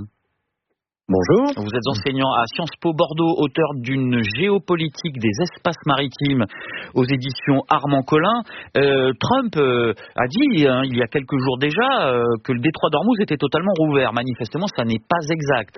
Bonjour. Vous êtes enseignant à Sciences Po Bordeaux, auteur d'une géopolitique des espaces maritimes aux éditions Armand Collin. Trump a dit il y a quelques jours déjà que le détroit d'Ormuz était totalement rouvert. Manifestement, ça n'est pas exact.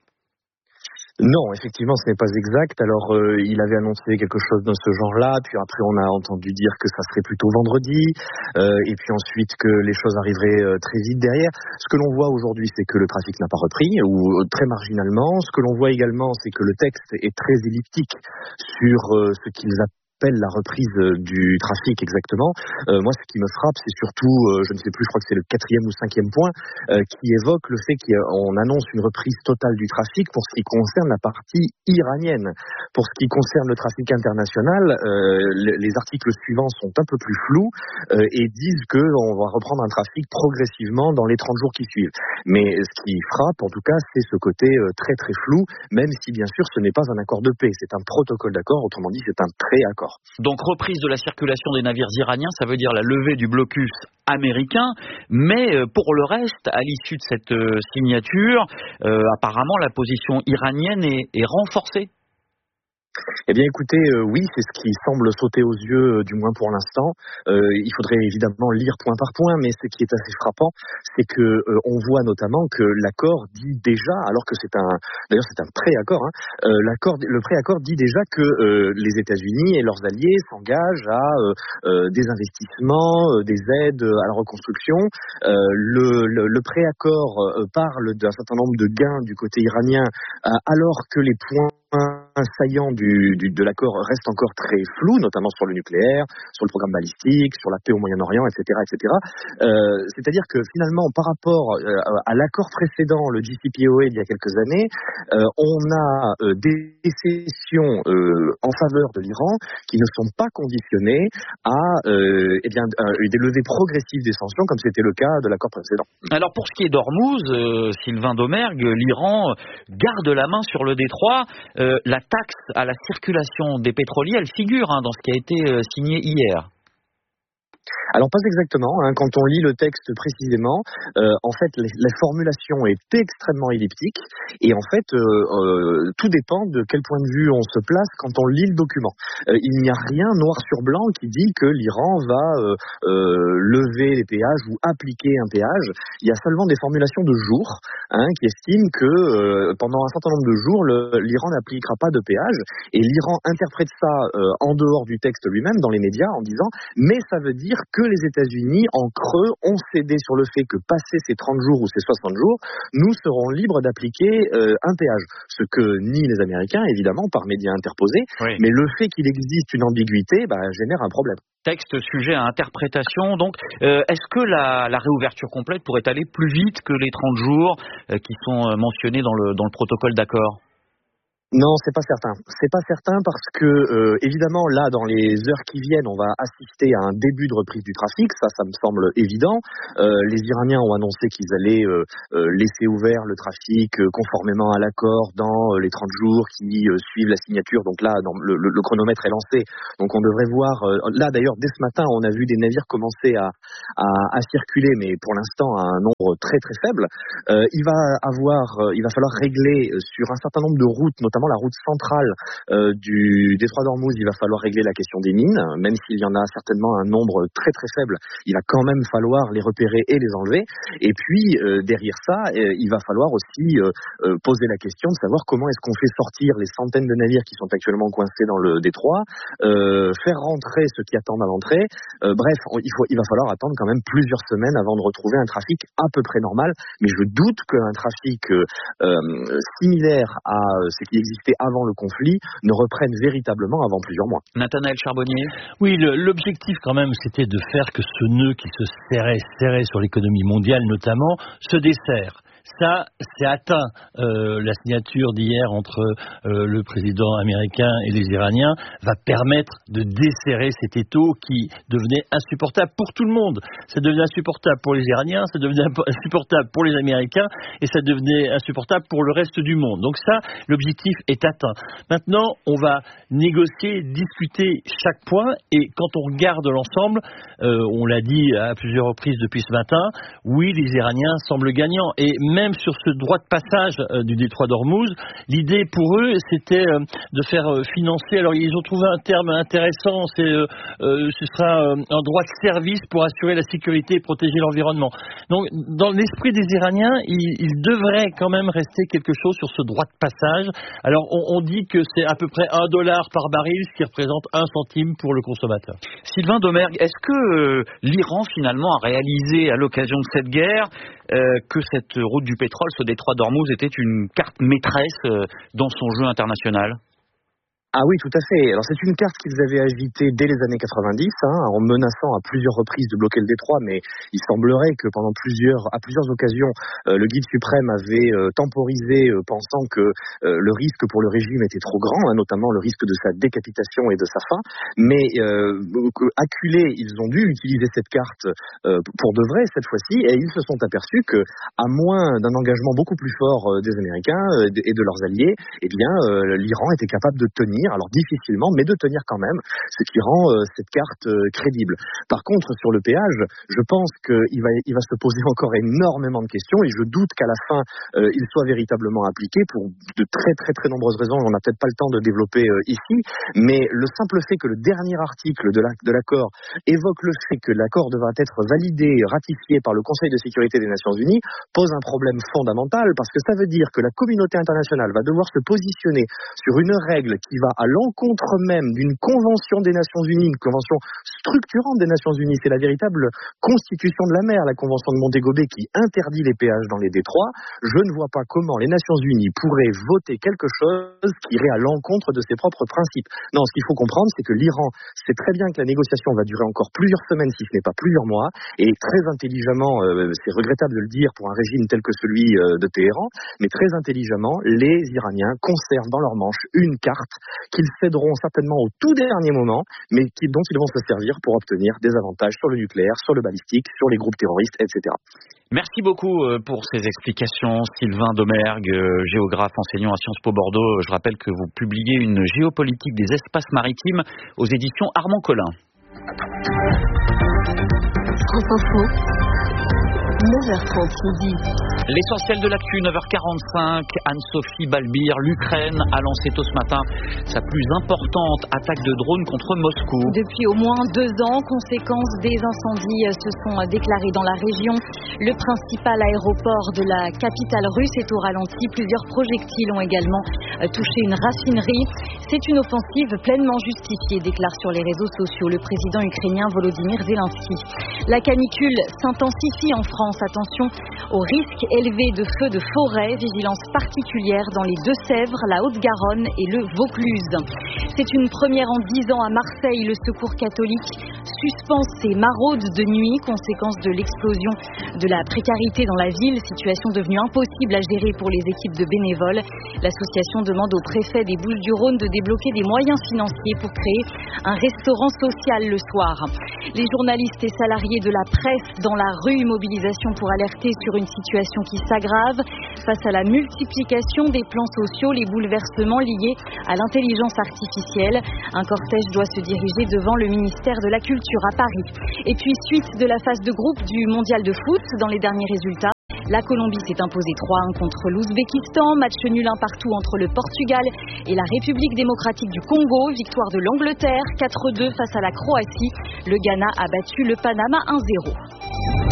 Non, effectivement, ce n'est pas exact. Alors, il avait annoncé quelque chose de ce genre-là, puis après on a entendu dire que ça serait plutôt vendredi, et puis ensuite que les choses arriveraient très vite derrière. Ce que l'on voit aujourd'hui, c'est que le trafic n'a pas repris, ou très marginalement. Ce que l'on voit également, c'est que le texte est très elliptique sur ce qu'ils appellent la reprise du trafic exactement. Moi, ce qui me frappe, c'est surtout, je ne sais plus, je crois que c'est le 4e ou 5e point, qui évoque le fait qu'on annonce une reprise totale du trafic pour ce qui concerne la partie iranienne. Pour ce qui concerne le trafic international, les articles suivants sont un peu plus flous et disent qu'on va reprendre un trafic progressivement dans les 30 jours qui suivent. Mais ce qui frappe, en tout cas, c'est ce côté très très flou, même si bien sûr ce n'est pas un accord de paix, c'est un protocole d'accord, autrement dit c'est un pré-accord. Donc reprise de la circulation des navires iraniens, ça veut dire la levée du blocus américain, mais pour le reste, à l'issue de cette signature, apparemment la position iranienne est renforcée. Eh bien écoutez, oui, c'est ce qui semble sauter aux yeux, du moins pour l'instant. Il faudrait évidemment lire point par point, mais ce qui est assez frappant, c'est que on voit notamment que l'accord dit déjà, alors que c'est un pré-accord, le pré-accord dit déjà que les États-Unis et leurs alliés s'engagent à des investissements, des aides à la reconstruction. Le pré-accord parle d'un certain nombre de gains du côté iranien, alors que les points saillants de l'accord restent encore très flous, notamment sur le nucléaire, sur le programme balistique, sur la paix au Moyen-Orient, etc., etc. C'est-à-dire que finalement, par rapport à l'accord précédent, le JCPOA d'il y a quelques années, on a des cessions en faveur de l'Iran qui ne sont pas conditionnées à des levées progressives des sanctions, comme c'était le cas de l'accord précédent. Alors pour ce qui est d'Ormuz, Sylvain Domergue, l'Iran garde la main sur le détroit. La taxe à la circulation des pétroliers, elle figure dans ce qui a été signé hier. Alors pas exactement, quand on lit le texte précisément, en fait la formulation est extrêmement elliptique et en fait tout dépend de quel point de vue on se place quand on lit le document. Il n'y a rien noir sur blanc qui dit que l'Iran va lever les péages ou appliquer un péage. Il y a seulement des formulations de jours qui estiment que pendant un certain nombre de jours l'Iran n'appliquera pas de péage et l'Iran interprète ça en dehors du texte lui-même dans les médias en disant mais ça veut dire que les États-Unis, en creux, ont cédé sur le fait que passé ces 30 jours ou ces 60 jours, nous serons libres d'appliquer un péage. Ce que nient les Américains, évidemment, par médias interposés, mais le fait qu'il existe une ambiguïté génère un problème. Texte sujet à interprétation, donc est-ce que la réouverture complète pourrait aller plus vite que les 30 jours qui sont mentionnés dans le protocole d'accord ? Non, c'est pas certain. C'est pas certain parce que évidemment là, dans les heures qui viennent, on va assister à un début de reprise du trafic. Ça me semble évident. Les Iraniens ont annoncé qu'ils allaient laisser ouvert le trafic conformément à l'accord dans les 30 jours qui suivent la signature. Donc là, le chronomètre est lancé. Donc on devrait voir. Là d'ailleurs, dès ce matin, on a vu des navires commencer à circuler, mais pour l'instant à un nombre très très faible. Il va falloir régler sur un certain nombre de routes, notamment la route centrale du détroit d'Ormuz, il va falloir régler la question des mines, même s'il y en a certainement un nombre très très faible, il va quand même falloir les repérer et les enlever. Et puis derrière ça, il va falloir aussi poser la question de savoir comment est-ce qu'on fait sortir les centaines de navires qui sont actuellement coincés dans le détroit, faire rentrer ceux qui attendent à l'entrée. Bref, il va falloir attendre quand même plusieurs semaines avant de retrouver un trafic à peu près normal. Mais je doute qu'un trafic similaire à ce qui existait avant le conflit ne reprenne véritablement avant plusieurs mois. Nathanaël Charbonnier. Oui, l'objectif quand même, c'était de faire que ce nœud qui se serrait sur l'économie mondiale notamment, se desserre. Ça, c'est atteint. La signature d'hier entre le président américain et les Iraniens va permettre de desserrer cet étau qui devenait insupportable pour tout le monde. Ça devenait insupportable pour les Iraniens, ça devenait insupportable pour les Américains et ça devenait insupportable pour le reste du monde. Donc ça, l'objectif est atteint. Maintenant, on va négocier, discuter chaque point et quand on regarde l'ensemble, on l'a dit à plusieurs reprises depuis ce matin, oui, les Iraniens semblent gagnants et même sur ce droit de passage du détroit d'Ormuz, l'idée pour eux, c'était de faire financer. Alors, ils ont trouvé un terme intéressant, ce sera un droit de service pour assurer la sécurité et protéger l'environnement. Donc, dans l'esprit des Iraniens, il devrait quand même rester quelque chose sur ce droit de passage. Alors, on dit que c'est à peu près $1 par baril, ce qui représente 1 centime pour le consommateur. Sylvain Domergue, est-ce que l'Iran, finalement, a réalisé à l'occasion de cette guerre que cette route du pétrole, ce détroit d'Ormuz, était une carte maîtresse dans son jeu international ? Ah oui, tout à fait. Alors c'est une carte qu'ils avaient agitée dès les années 90, en menaçant à plusieurs reprises de bloquer le détroit, mais il semblerait que à plusieurs occasions, le guide suprême avait temporisé, pensant que le risque pour le régime était trop grand, notamment le risque de sa décapitation et de sa fin. Mais acculés, ils ont dû utiliser cette carte pour de vrai cette fois-ci, et ils se sont aperçus que, à moins d'un engagement beaucoup plus fort des Américains et de leurs alliés, eh bien l'Iran était capable de tenir. Alors difficilement, mais de tenir quand même, ce qui rend cette carte crédible. Par contre, sur le péage, je pense qu'il va se poser encore énormément de questions et je doute qu'à la fin, il soit véritablement appliqué pour de très très très nombreuses raisons. On n'a peut-être pas le temps de développer ici, mais le simple fait que le dernier article de l'accord évoque le fait que l'accord devra être validé, ratifié par le Conseil de sécurité des Nations Unies, pose un problème fondamental parce que ça veut dire que la communauté internationale va devoir se positionner sur une règle qui va à l'encontre même d'une convention des Nations Unies, une convention structurante des Nations Unies. C'est la véritable constitution de la mer, la convention de Montego Bay qui interdit les péages dans les détroits. Je ne vois pas comment les Nations Unies pourraient voter quelque chose qui irait à l'encontre de ses propres principes. Non, ce qu'il faut comprendre, c'est que l'Iran sait très bien que la négociation va durer encore plusieurs semaines, si ce n'est pas plusieurs mois, et très intelligemment, c'est regrettable de le dire pour un régime tel que celui de Téhéran, mais très intelligemment, les Iraniens conservent dans leur manche une carte qu'ils céderont certainement au tout dernier moment, mais dont ils vont se servir pour obtenir des avantages sur le nucléaire, sur le balistique, sur les groupes terroristes, etc. Merci beaucoup pour ces explications, Sylvain Domergue, géographe enseignant à Sciences Po Bordeaux. Je rappelle que vous publiez une géopolitique des espaces maritimes aux éditions Armand Collin. France Info, 9h30 midi. L'essentiel de l'actu, 9h45, Anne-Sophie Balbir, l'Ukraine a lancé tôt ce matin sa plus importante attaque de drone contre Moscou. Depuis au moins 2 ans, conséquence des incendies se sont déclarés dans la région. Le principal aéroport de la capitale russe est au ralenti. Plusieurs projectiles ont également touché une raffinerie. C'est une offensive pleinement justifiée, déclare sur les réseaux sociaux le président ukrainien Volodymyr Zelensky. La canicule s'intensifie en France. Attention au risque élevé de feux de forêt. Vigilance particulière dans les Deux-Sèvres, la Haute-Garonne et le Vaucluse. C'est une première en 10 ans à Marseille. Le Secours catholique suspend ses maraudes de nuit, conséquence de l'explosion de la précarité dans la ville. Situation devenue impossible à gérer pour les équipes de bénévoles. L'association demande au préfet des Bouches-du-Rhône de débloquer des moyens financiers pour créer un restaurant social le soir. Les journalistes et salariés de la presse dans la rue, mobilisation pour alerter sur une situation qui s'aggrave. Face à la multiplication des plans sociaux, les bouleversements liés à l'intelligence artificielle. Un cortège doit se diriger devant le ministère de la Culture à Paris. Et puis suite de la phase de groupe du mondial de foot, dans les derniers résultats, la Colombie s'est imposée 3-1 contre l'Ouzbékistan, match nul 1 partout entre le Portugal et la République démocratique du Congo, victoire de l'Angleterre 4-2 face à la Croatie. Le Ghana a battu le Panama 1-0.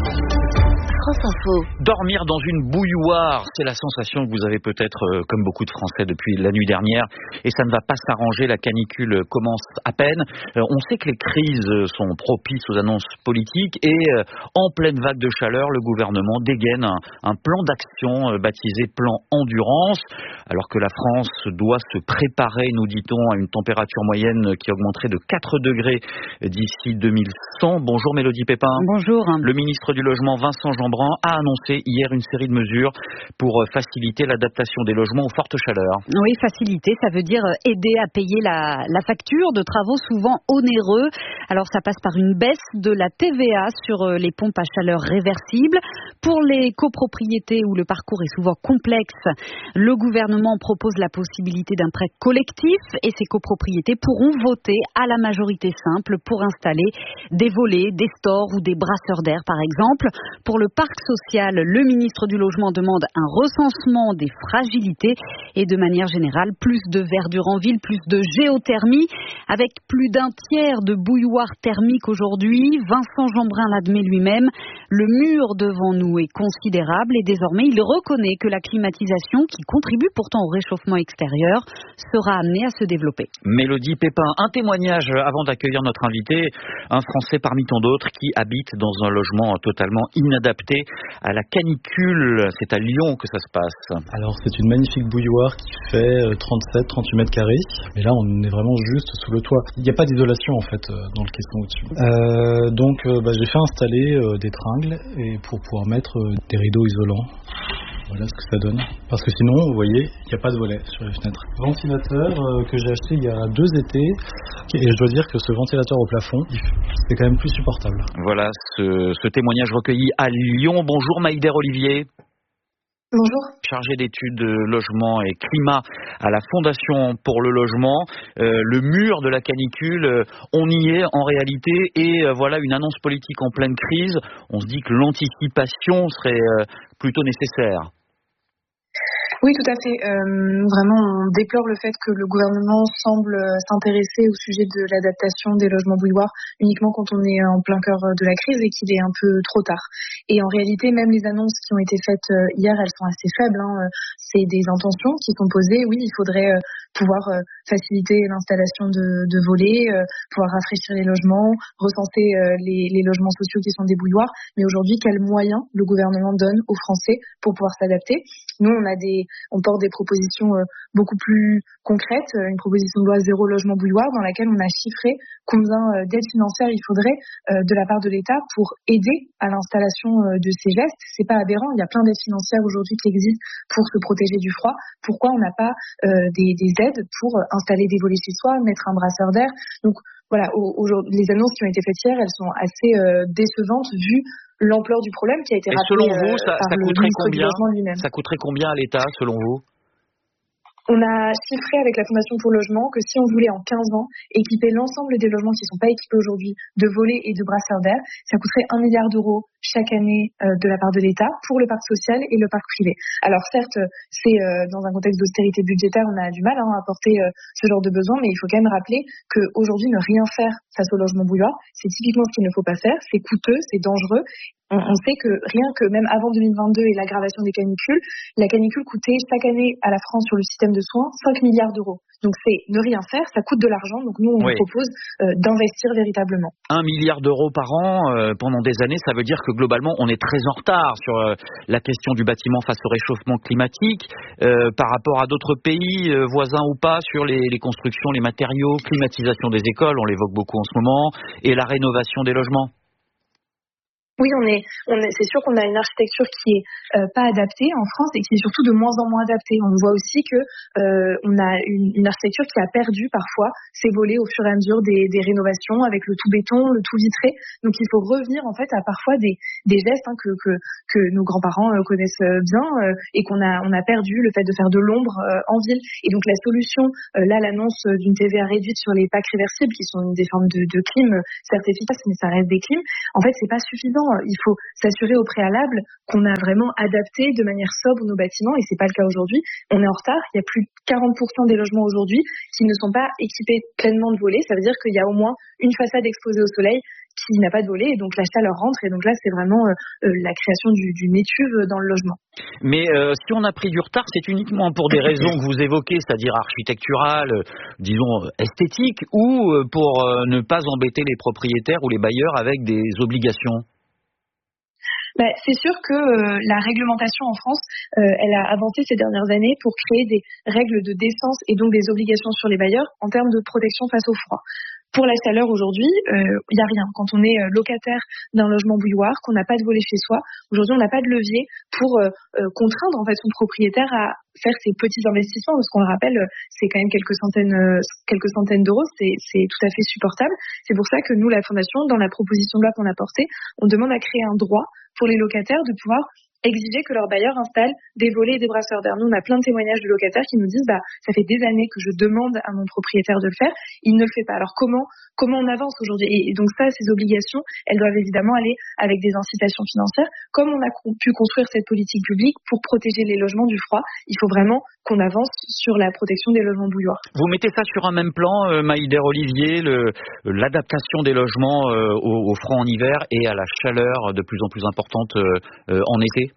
France Info. Dormir dans une bouilloire, c'est la sensation que vous avez peut-être, comme beaucoup de Français, depuis la nuit dernière. Et ça ne va pas s'arranger, la canicule commence à peine. On sait que les crises sont propices aux annonces politiques. Et en pleine vague de chaleur, le gouvernement dégaine un plan d'action baptisé plan endurance. Alors que la France doit se préparer, nous dit-on, à une température moyenne qui augmenterait de 4 degrés d'ici 2100. Bonjour Mélodie Pépin. Bonjour. Le ministre du Logement, Vincent Jeanbrun, a annoncé hier une série de mesures pour faciliter l'adaptation des logements aux fortes chaleurs. Oui, faciliter, ça veut dire aider à payer la facture de travaux souvent onéreux. Alors ça passe par une baisse de la TVA sur les pompes à chaleur réversibles. Pour les copropriétés où le parcours est souvent complexe, le gouvernement propose la possibilité d'un prêt collectif et ces copropriétés pourront voter à la majorité simple pour installer des volets, des stores ou des brasseurs d'air par exemple. Pour le parc social, le ministre du Logement demande un recensement des fragilités et de manière générale, plus de verdure en ville, plus de géothermie. Avec plus d'un tiers de bouilloires thermiques aujourd'hui, Vincent Jeanbrun l'admet lui-même, le mur devant nous est considérable et désormais il reconnaît que la climatisation, qui contribue pourtant au réchauffement extérieur, sera amenée à se développer. Mélodie Pépin, un témoignage avant d'accueillir notre invité, un Français parmi tant d'autres qui habite dans un logement totalement inadapté à la canicule. C'est à Lyon que ça se passe. Alors c'est une magnifique bouilloire qui fait 37-38 mètres carrés. Mais là on est vraiment juste sous le toit. Il n'y a pas d'isolation en fait dans le caisson au-dessus. Donc j'ai fait installer des tringles et pour pouvoir mettre des rideaux isolants. Voilà ce que ça donne. Parce que sinon, vous voyez, il n'y a pas de volet sur les fenêtres. Ventilateur que j'ai acheté il y a 2 étés. Et je dois dire que ce ventilateur au plafond, c'est quand même plus supportable. Voilà ce témoignage recueilli à Lyon. Bonjour Maïder Olivier. Bonjour. Chargé d'études logement et climat à la Fondation pour le logement. Le mur de la canicule, on y est en réalité et voilà une annonce politique en pleine crise. On se dit que l'anticipation serait plutôt nécessaire. Oui, tout à fait. Vraiment, on déplore le fait que le gouvernement semble s'intéresser au sujet de l'adaptation des logements bouilloires uniquement quand on est en plein cœur de la crise et qu'il est un peu trop tard. Et en réalité, même les annonces qui ont été faites hier, elles sont assez faibles. C'est des intentions qui sont posées. Oui, il faudrait pouvoir faciliter l'installation de volets, pouvoir rafraîchir les logements, recenser les logements sociaux qui sont des bouilloires. Mais aujourd'hui, quels moyens le gouvernement donne aux Français pour pouvoir s'adapter? Nous, on porte des propositions beaucoup plus concrètes, une proposition de loi 0 logement bouilloire dans laquelle on a chiffré combien d'aides financières il faudrait de la part de l'État pour aider à l'installation de ces gestes. C'est pas aberrant, il y a plein d'aides financières aujourd'hui qui existent pour se protéger du froid. Pourquoi on n'a pas des aides pour installer des volets chez soi, mettre un brasseur d'air? Donc voilà, les annonces qui ont été faites hier, elles sont assez décevantes vu l'ampleur du problème qui a été rappelé selon vous, ça par le coûterait ministre du Logement lui-même. Ça coûterait combien à l'État, selon vous? On a chiffré avec la Fondation pour le logement que si on voulait en 15 ans équiper l'ensemble des logements qui ne sont pas équipés aujourd'hui de volets et de brasseurs d'air, ça coûterait 1 milliard d'euros chaque année de la part de l'État pour le parc social et le parc privé. Alors certes, c'est dans un contexte d'austérité budgétaire, on a du mal à apporter ce genre de besoin, mais il faut quand même rappeler qu'aujourd'hui, ne rien faire face au logement bouilloire, c'est typiquement ce qu'il ne faut pas faire, c'est coûteux, c'est dangereux. On sait que rien que même avant 2022 et l'aggravation des canicules, la canicule coûtait chaque année à la France sur le système de soins 5 milliards d'euros. Donc c'est ne rien faire, ça coûte de l'argent. Donc nous, on vous propose d'investir véritablement. 1 milliard d'euros par an pendant des années, ça veut dire que globalement, on est très en retard sur la question du bâtiment face au réchauffement climatique par rapport à d'autres pays voisins ou pas sur les constructions, les matériaux, climatisation des écoles, on l'évoque beaucoup en ce moment, et la rénovation des logements. Oui, c'est sûr qu'on a une architecture qui est pas adaptée en France et qui est surtout de moins en moins adaptée. On voit aussi que on a une architecture qui a perdu parfois ses volets au fur et à mesure des rénovations avec le tout béton, le tout vitré. Donc il faut revenir en fait à parfois des gestes que nos grands-parents connaissent bien et qu'on a perdu, le fait de faire de l'ombre en ville. Et donc la solution, l'annonce d'une TVA réduite sur les packs réversibles qui sont des formes de clim certes efficaces, mais ça reste des clims. En fait, c'est pas suffisant. Il faut s'assurer au préalable qu'on a vraiment adapté de manière sobre nos bâtiments et c'est pas le cas aujourd'hui. On est en retard. Il y a plus de 40% des logements aujourd'hui qui ne sont pas équipés pleinement de volets. Ça veut dire qu'il y a au moins une façade exposée au soleil qui n'a pas de volet et donc la chaleur rentre et donc là c'est vraiment la création d'une étuve dans le logement. Mais si on a pris du retard, c'est uniquement pour des raisons que vous évoquez, c'est-à-dire architecturales, disons esthétiques, ou pour ne pas embêter les propriétaires ou les bailleurs avec des obligations? C'est sûr que la réglementation en France, elle a avancé ces dernières années pour créer des règles de décence et donc des obligations sur les bailleurs en termes de protection face au froid. Pour la chaleur aujourd'hui, il n'y a rien. Quand on est locataire d'un logement bouilloire, qu'on n'a pas de volet chez soi, aujourd'hui on n'a pas de levier pour contraindre en fait son propriétaire à faire ses petits investissements, parce qu'on le rappelle, c'est quand même quelques centaines d'euros, c'est tout à fait supportable. C'est pour ça que nous, la Fondation, dans la proposition de loi qu'on a portée, on demande à créer un droit pour les locataires de pouvoir exiger que leur bailleur installe des volets et des brasseurs d'air. Nous, on a plein de témoignages de locataires qui nous disent ça fait des années que je demande à mon propriétaire de le faire, il ne le fait pas. Alors comment on avance aujourd'hui? Et donc ça, ces obligations, elles doivent évidemment aller avec des incitations financières. Comme on a pu construire cette politique publique pour protéger les logements du froid, il faut vraiment qu'on avance sur la protection des logements bouilloires. Vous mettez ça sur un même plan, Maïder Olivier, l'adaptation des logements au froid en hiver et à la chaleur de plus en plus importante en été?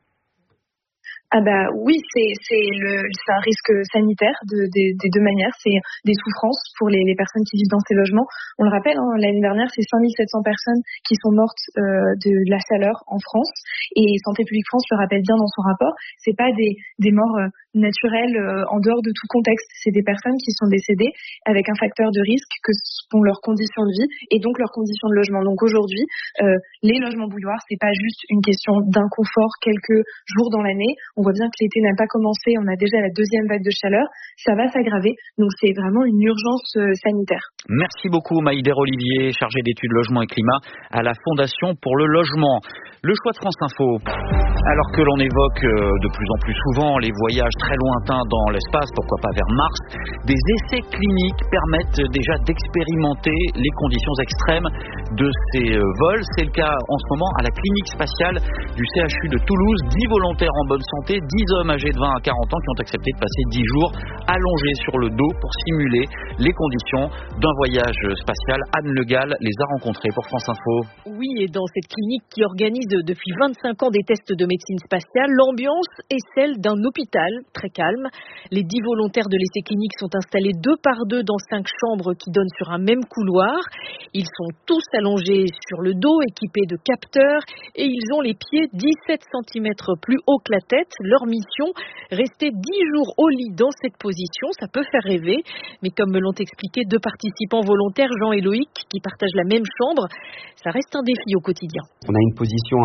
Oui, c'est un risque sanitaire des deux manières. C'est des souffrances pour les personnes qui vivent dans ces logements. On le rappelle, l'année dernière, c'est 5700 personnes qui sont mortes de la chaleur en France. Et Santé publique France le rappelle bien dans son rapport. C'est pas des morts naturelles en dehors de tout contexte. C'est des personnes qui sont décédées avec un facteur de risque que sont leurs conditions de vie et donc leurs conditions de logement. Donc aujourd'hui, les logements bouilloires, c'est pas juste une question d'inconfort quelques jours dans l'année. On voit bien que l'été n'a pas commencé, on a déjà la deuxième vague de chaleur, ça va s'aggraver, donc c'est vraiment une urgence sanitaire. Merci beaucoup Maïder Olivier, chargée d'études logement et climat à la Fondation pour le logement. Le choix de France Info. Alors que l'on évoque de plus en plus souvent les voyages très lointains dans l'espace, pourquoi pas vers Mars, des essais cliniques permettent déjà d'expérimenter les conditions extrêmes de ces vols. C'est le cas en ce moment à la clinique spatiale du CHU de Toulouse. 10 volontaires en bonne santé, 10 hommes âgés de 20 à 40 ans qui ont accepté de passer 10 jours allongés sur le dos pour simuler les conditions d'un voyage spatial. Anne Le Gall les a rencontrés pour France Info. Oui, et dans cette clinique qui organise depuis 25 ans des tests de médecine spatiale, l'ambiance est celle d'un hôpital très calme. Les 10 volontaires de l'essai clinique sont installés 2 par 2 dans 5 chambres qui donnent sur un même couloir. Ils sont tous allongés sur le dos, équipés de capteurs, et ils ont les pieds 17 cm plus haut que la tête. Leur mission, rester 10 jours au lit dans cette position. Ça peut faire rêver, mais comme me l'ont expliqué 2 participants volontaires, Jean et Loïc, qui partagent la même chambre, ça reste un défi au quotidien. On a une position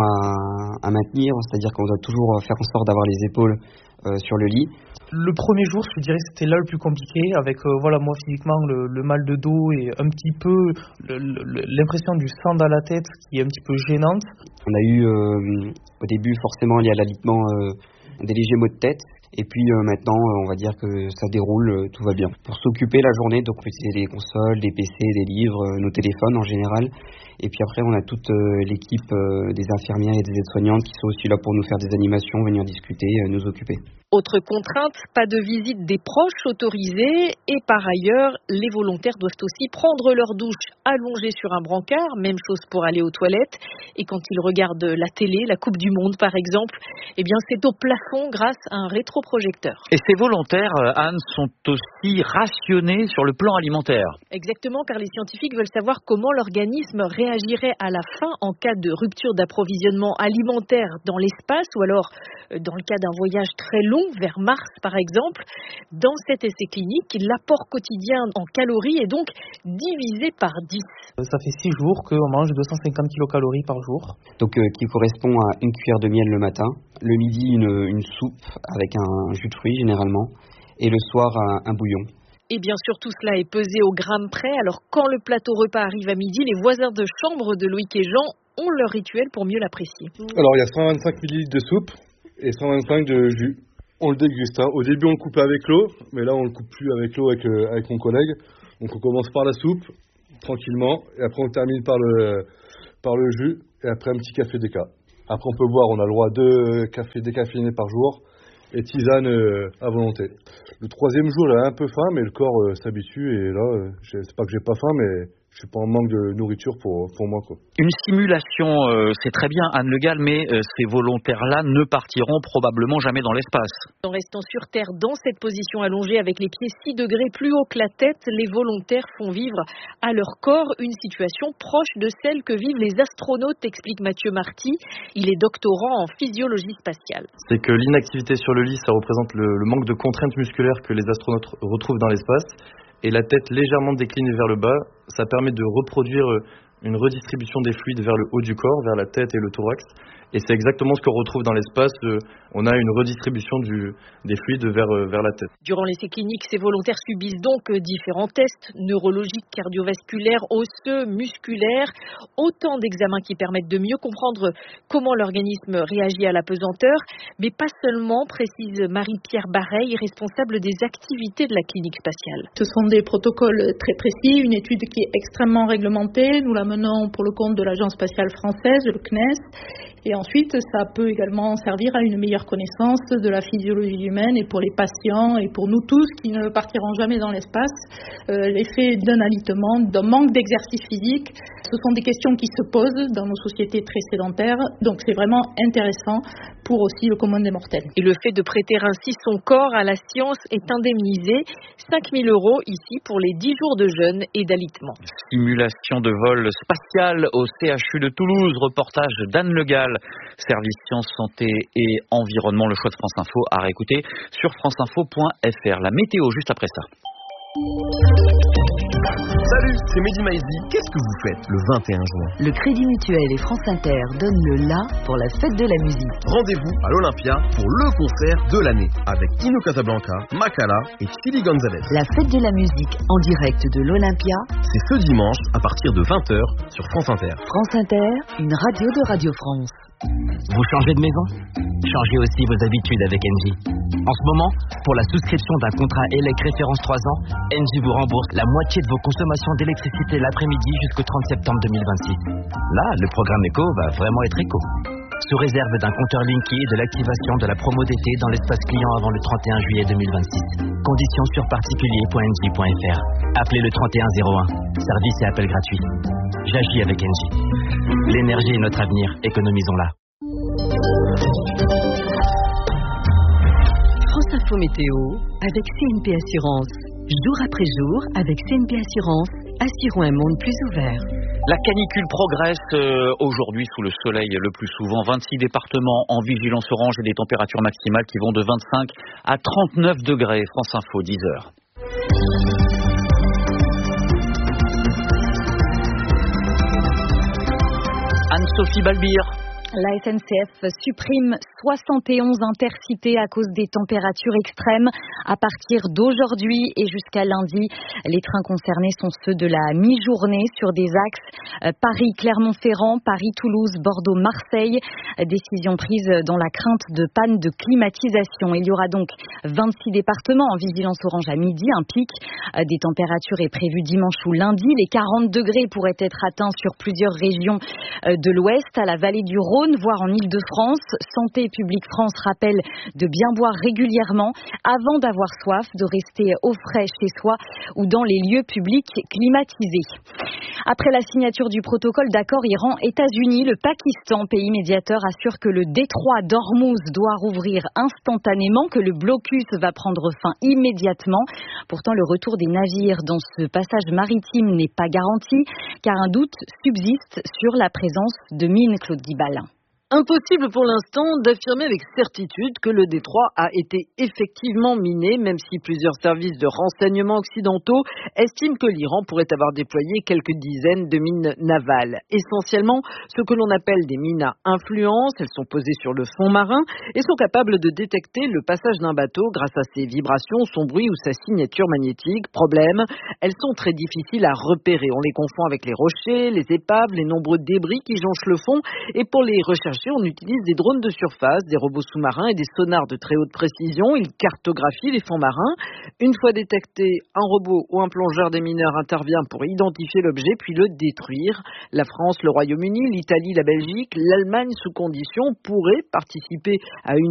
à maintenir, c'est-à-dire qu'on doit toujours faire en sorte d'avoir les épaules sur le lit. Le premier jour, je dirais que c'était là le plus compliqué, avec moi physiquement le mal de dos et un petit peu l'impression du sang dans la tête qui est un petit peu gênante. On a eu au début forcément lié à l'alitement des légers maux de tête. Et puis maintenant, on va dire que ça déroule, tout va bien. Pour s'occuper la journée, donc on peut utiliser des consoles, des PC, des livres, nos téléphones en général. Et puis après, on a toute l'équipe des infirmières et des aides-soignantes qui sont aussi là pour nous faire des animations, venir discuter, nous occuper. Autre contrainte, pas de visite des proches autorisés et par ailleurs, les volontaires doivent aussi prendre leur douche allongés sur un brancard, même chose pour aller aux toilettes. Et quand ils regardent la télé, la Coupe du Monde par exemple, eh bien c'est au plafond grâce à un rétroprojecteur. Et ces volontaires, Anne, sont aussi rationnés sur le plan alimentaire. Exactement, car les scientifiques veulent savoir comment l'organisme réagirait à la faim en cas de rupture d'approvisionnement alimentaire dans l'espace ou alors dans le cas d'un voyage très long vers Mars par exemple. Dans cet essai clinique, l'apport quotidien en calories est donc divisé par 10. Ça fait 6 jours qu'on mange 250 kilocalories par jour. Donc qui correspond à une cuillère de miel le matin, le midi une soupe avec un jus de fruits généralement, et le soir un bouillon. Et bien sûr, tout cela est pesé au gramme près. Alors quand le plateau repas arrive à midi, les voisins de chambre de Loïc et Jean ont leur rituel pour mieux l'apprécier. Alors il y a 125 ml de soupe et 125 de jus. On le déguste. Au début, on le coupait avec l'eau, mais là, on le coupe plus avec l'eau avec mon collègue. Donc, on commence par la soupe, tranquillement, et après, on termine par le jus, et après, un petit café déca. Après, on peut boire, on a le droit à 2 cafés décaféinés par jour, et tisane à volonté. Le 3e jour, j'avais un peu faim, mais le corps s'habitue, et là, c'est pas que j'ai pas faim, mais je suis pas en manque de nourriture pour moi, quoi. Une simulation, c'est très bien, Anne Le Gall, mais ces volontaires-là ne partiront probablement jamais dans l'espace. En restant sur Terre dans cette position allongée avec les pieds 6 degrés plus haut que la tête, les volontaires font vivre à leur corps une situation proche de celle que vivent les astronautes, explique Mathieu Marty. Il est doctorant en physiologie spatiale. C'est que l'inactivité sur le lit, ça représente le manque de contraintes musculaires que les astronautes retrouvent dans l'espace. Et la tête légèrement déclinée vers le bas, ça permet de reproduire une redistribution des fluides vers le haut du corps, vers la tête et le thorax. Et c'est exactement ce qu'on retrouve dans l'espace. On a une redistribution des fluides vers la tête. Durant l'essai clinique, ces volontaires subissent donc différents tests neurologiques, cardiovasculaires, osseux, musculaires. Autant d'examens qui permettent de mieux comprendre comment l'organisme réagit à la pesanteur. Mais pas seulement, précise Marie-Pierre Bareil, responsable des activités de la clinique spatiale. Ce sont des protocoles très précis, une étude qui est extrêmement réglementée. Nous la menons pour le compte de l'Agence spatiale française, le CNES. Et ensuite, ça peut également servir à une meilleure connaissance de la physiologie humaine et pour les patients et pour nous tous qui ne partiront jamais dans l'espace, l'effet d'un alitement, d'un manque d'exercice physique, ce sont des questions qui se posent dans nos sociétés très sédentaires, donc c'est vraiment intéressant pour aussi le commun des mortels. Et le fait de prêter ainsi son corps à la science est indemnisé, 5 000 € ici pour les 10 jours de jeûne et d'alitement. Simulation de vol spatial au CHU de Toulouse, reportage d'Anne Le Gall. Service Sciences, Santé et Environnement, le choix de France Info à réécouter sur franceinfo.fr. La météo juste après ça. Salut, c'est Mehdi Maizi. Qu'est-ce que vous faites le 21 juin? Le Crédit Mutuel et France Inter donnent le la pour la fête de la musique. Rendez-vous à l'Olympia pour le concert de l'année avec Tino Casablanca, Makala et Chili Gonzalez. La fête de la musique en direct de l'Olympia, c'est ce dimanche à partir de 20h sur France Inter. France Inter, une radio de Radio France. Vous changez de maison? Changez aussi vos habitudes avec Engie. En ce moment, pour la souscription d'un contrat ELEC référence 3 ans, Engie vous rembourse la moitié de vos consommations d'électricité l'après-midi jusqu'au 30 septembre 2026. Là, le programme éco va vraiment être éco. Sous réserve d'un compteur Linky et de l'activation de la promo d'été dans l'espace client avant le 31 juillet 2026. Conditions sur particulier.engie.fr. Appelez le 3101. Service et appel gratuit. J'agis avec Engie. L'énergie est notre avenir. Économisons-la. France Info Météo avec CNP Assurance. Jour après jour, avec CNP Assurance, assurons un monde plus ouvert. La canicule progresse aujourd'hui sous le soleil le plus souvent. 26 départements en vigilance orange et des températures maximales qui vont de 25 à 39 degrés. France Info, 10h. Anne-Sophie Balbir. La SNCF supprime 71 intercités à cause des températures extrêmes. À partir d'aujourd'hui et jusqu'à lundi, les trains concernés sont ceux de la mi-journée sur des axes Paris-Clermont-Ferrand, Paris-Toulouse, Bordeaux-Marseille. Décision prise dans la crainte de panne de climatisation. Il y aura donc 26 départements en vigilance orange à midi, un pic des températures est prévu dimanche ou lundi. Les 40 degrés pourraient être atteints sur plusieurs régions de l'Ouest, à la vallée du Rhône, voire en Île-de-France. Santé publique France rappelle de bien boire régulièrement avant d'avoir soif, de rester au frais chez soi ou dans les lieux publics climatisés. Après la signature du protocole d'accord Iran-États-Unis, le Pakistan, pays médiateur, assure que le détroit d'Ormuz doit rouvrir instantanément, que le blocus va prendre fin immédiatement. Pourtant, le retour des navires dans ce passage maritime n'est pas garanti, car un doute subsiste sur la présence de mines, Claude Guibal. Impossible pour l'instant d'affirmer avec certitude que le détroit a été effectivement miné, même si plusieurs services de renseignement occidentaux estiment que l'Iran pourrait avoir déployé quelques dizaines de mines navales. Essentiellement, ce que l'on appelle des mines à influence, elles sont posées sur le fond marin et sont capables de détecter le passage d'un bateau grâce à ses vibrations, son bruit ou sa signature magnétique. Problème, elles sont très difficiles à repérer. On les confond avec les rochers, les épaves, les nombreux débris qui jonchent le fond, et pour les rechercher, on utilise des drones de surface, des robots sous-marins et des sonars de très haute précision. Ils cartographient les fonds marins. Une fois détecté, un robot ou un plongeur des mineurs intervient pour identifier l'objet puis le détruire. La France, le Royaume-Uni, l'Italie, la Belgique, l'Allemagne, sous condition, pourraient participer à une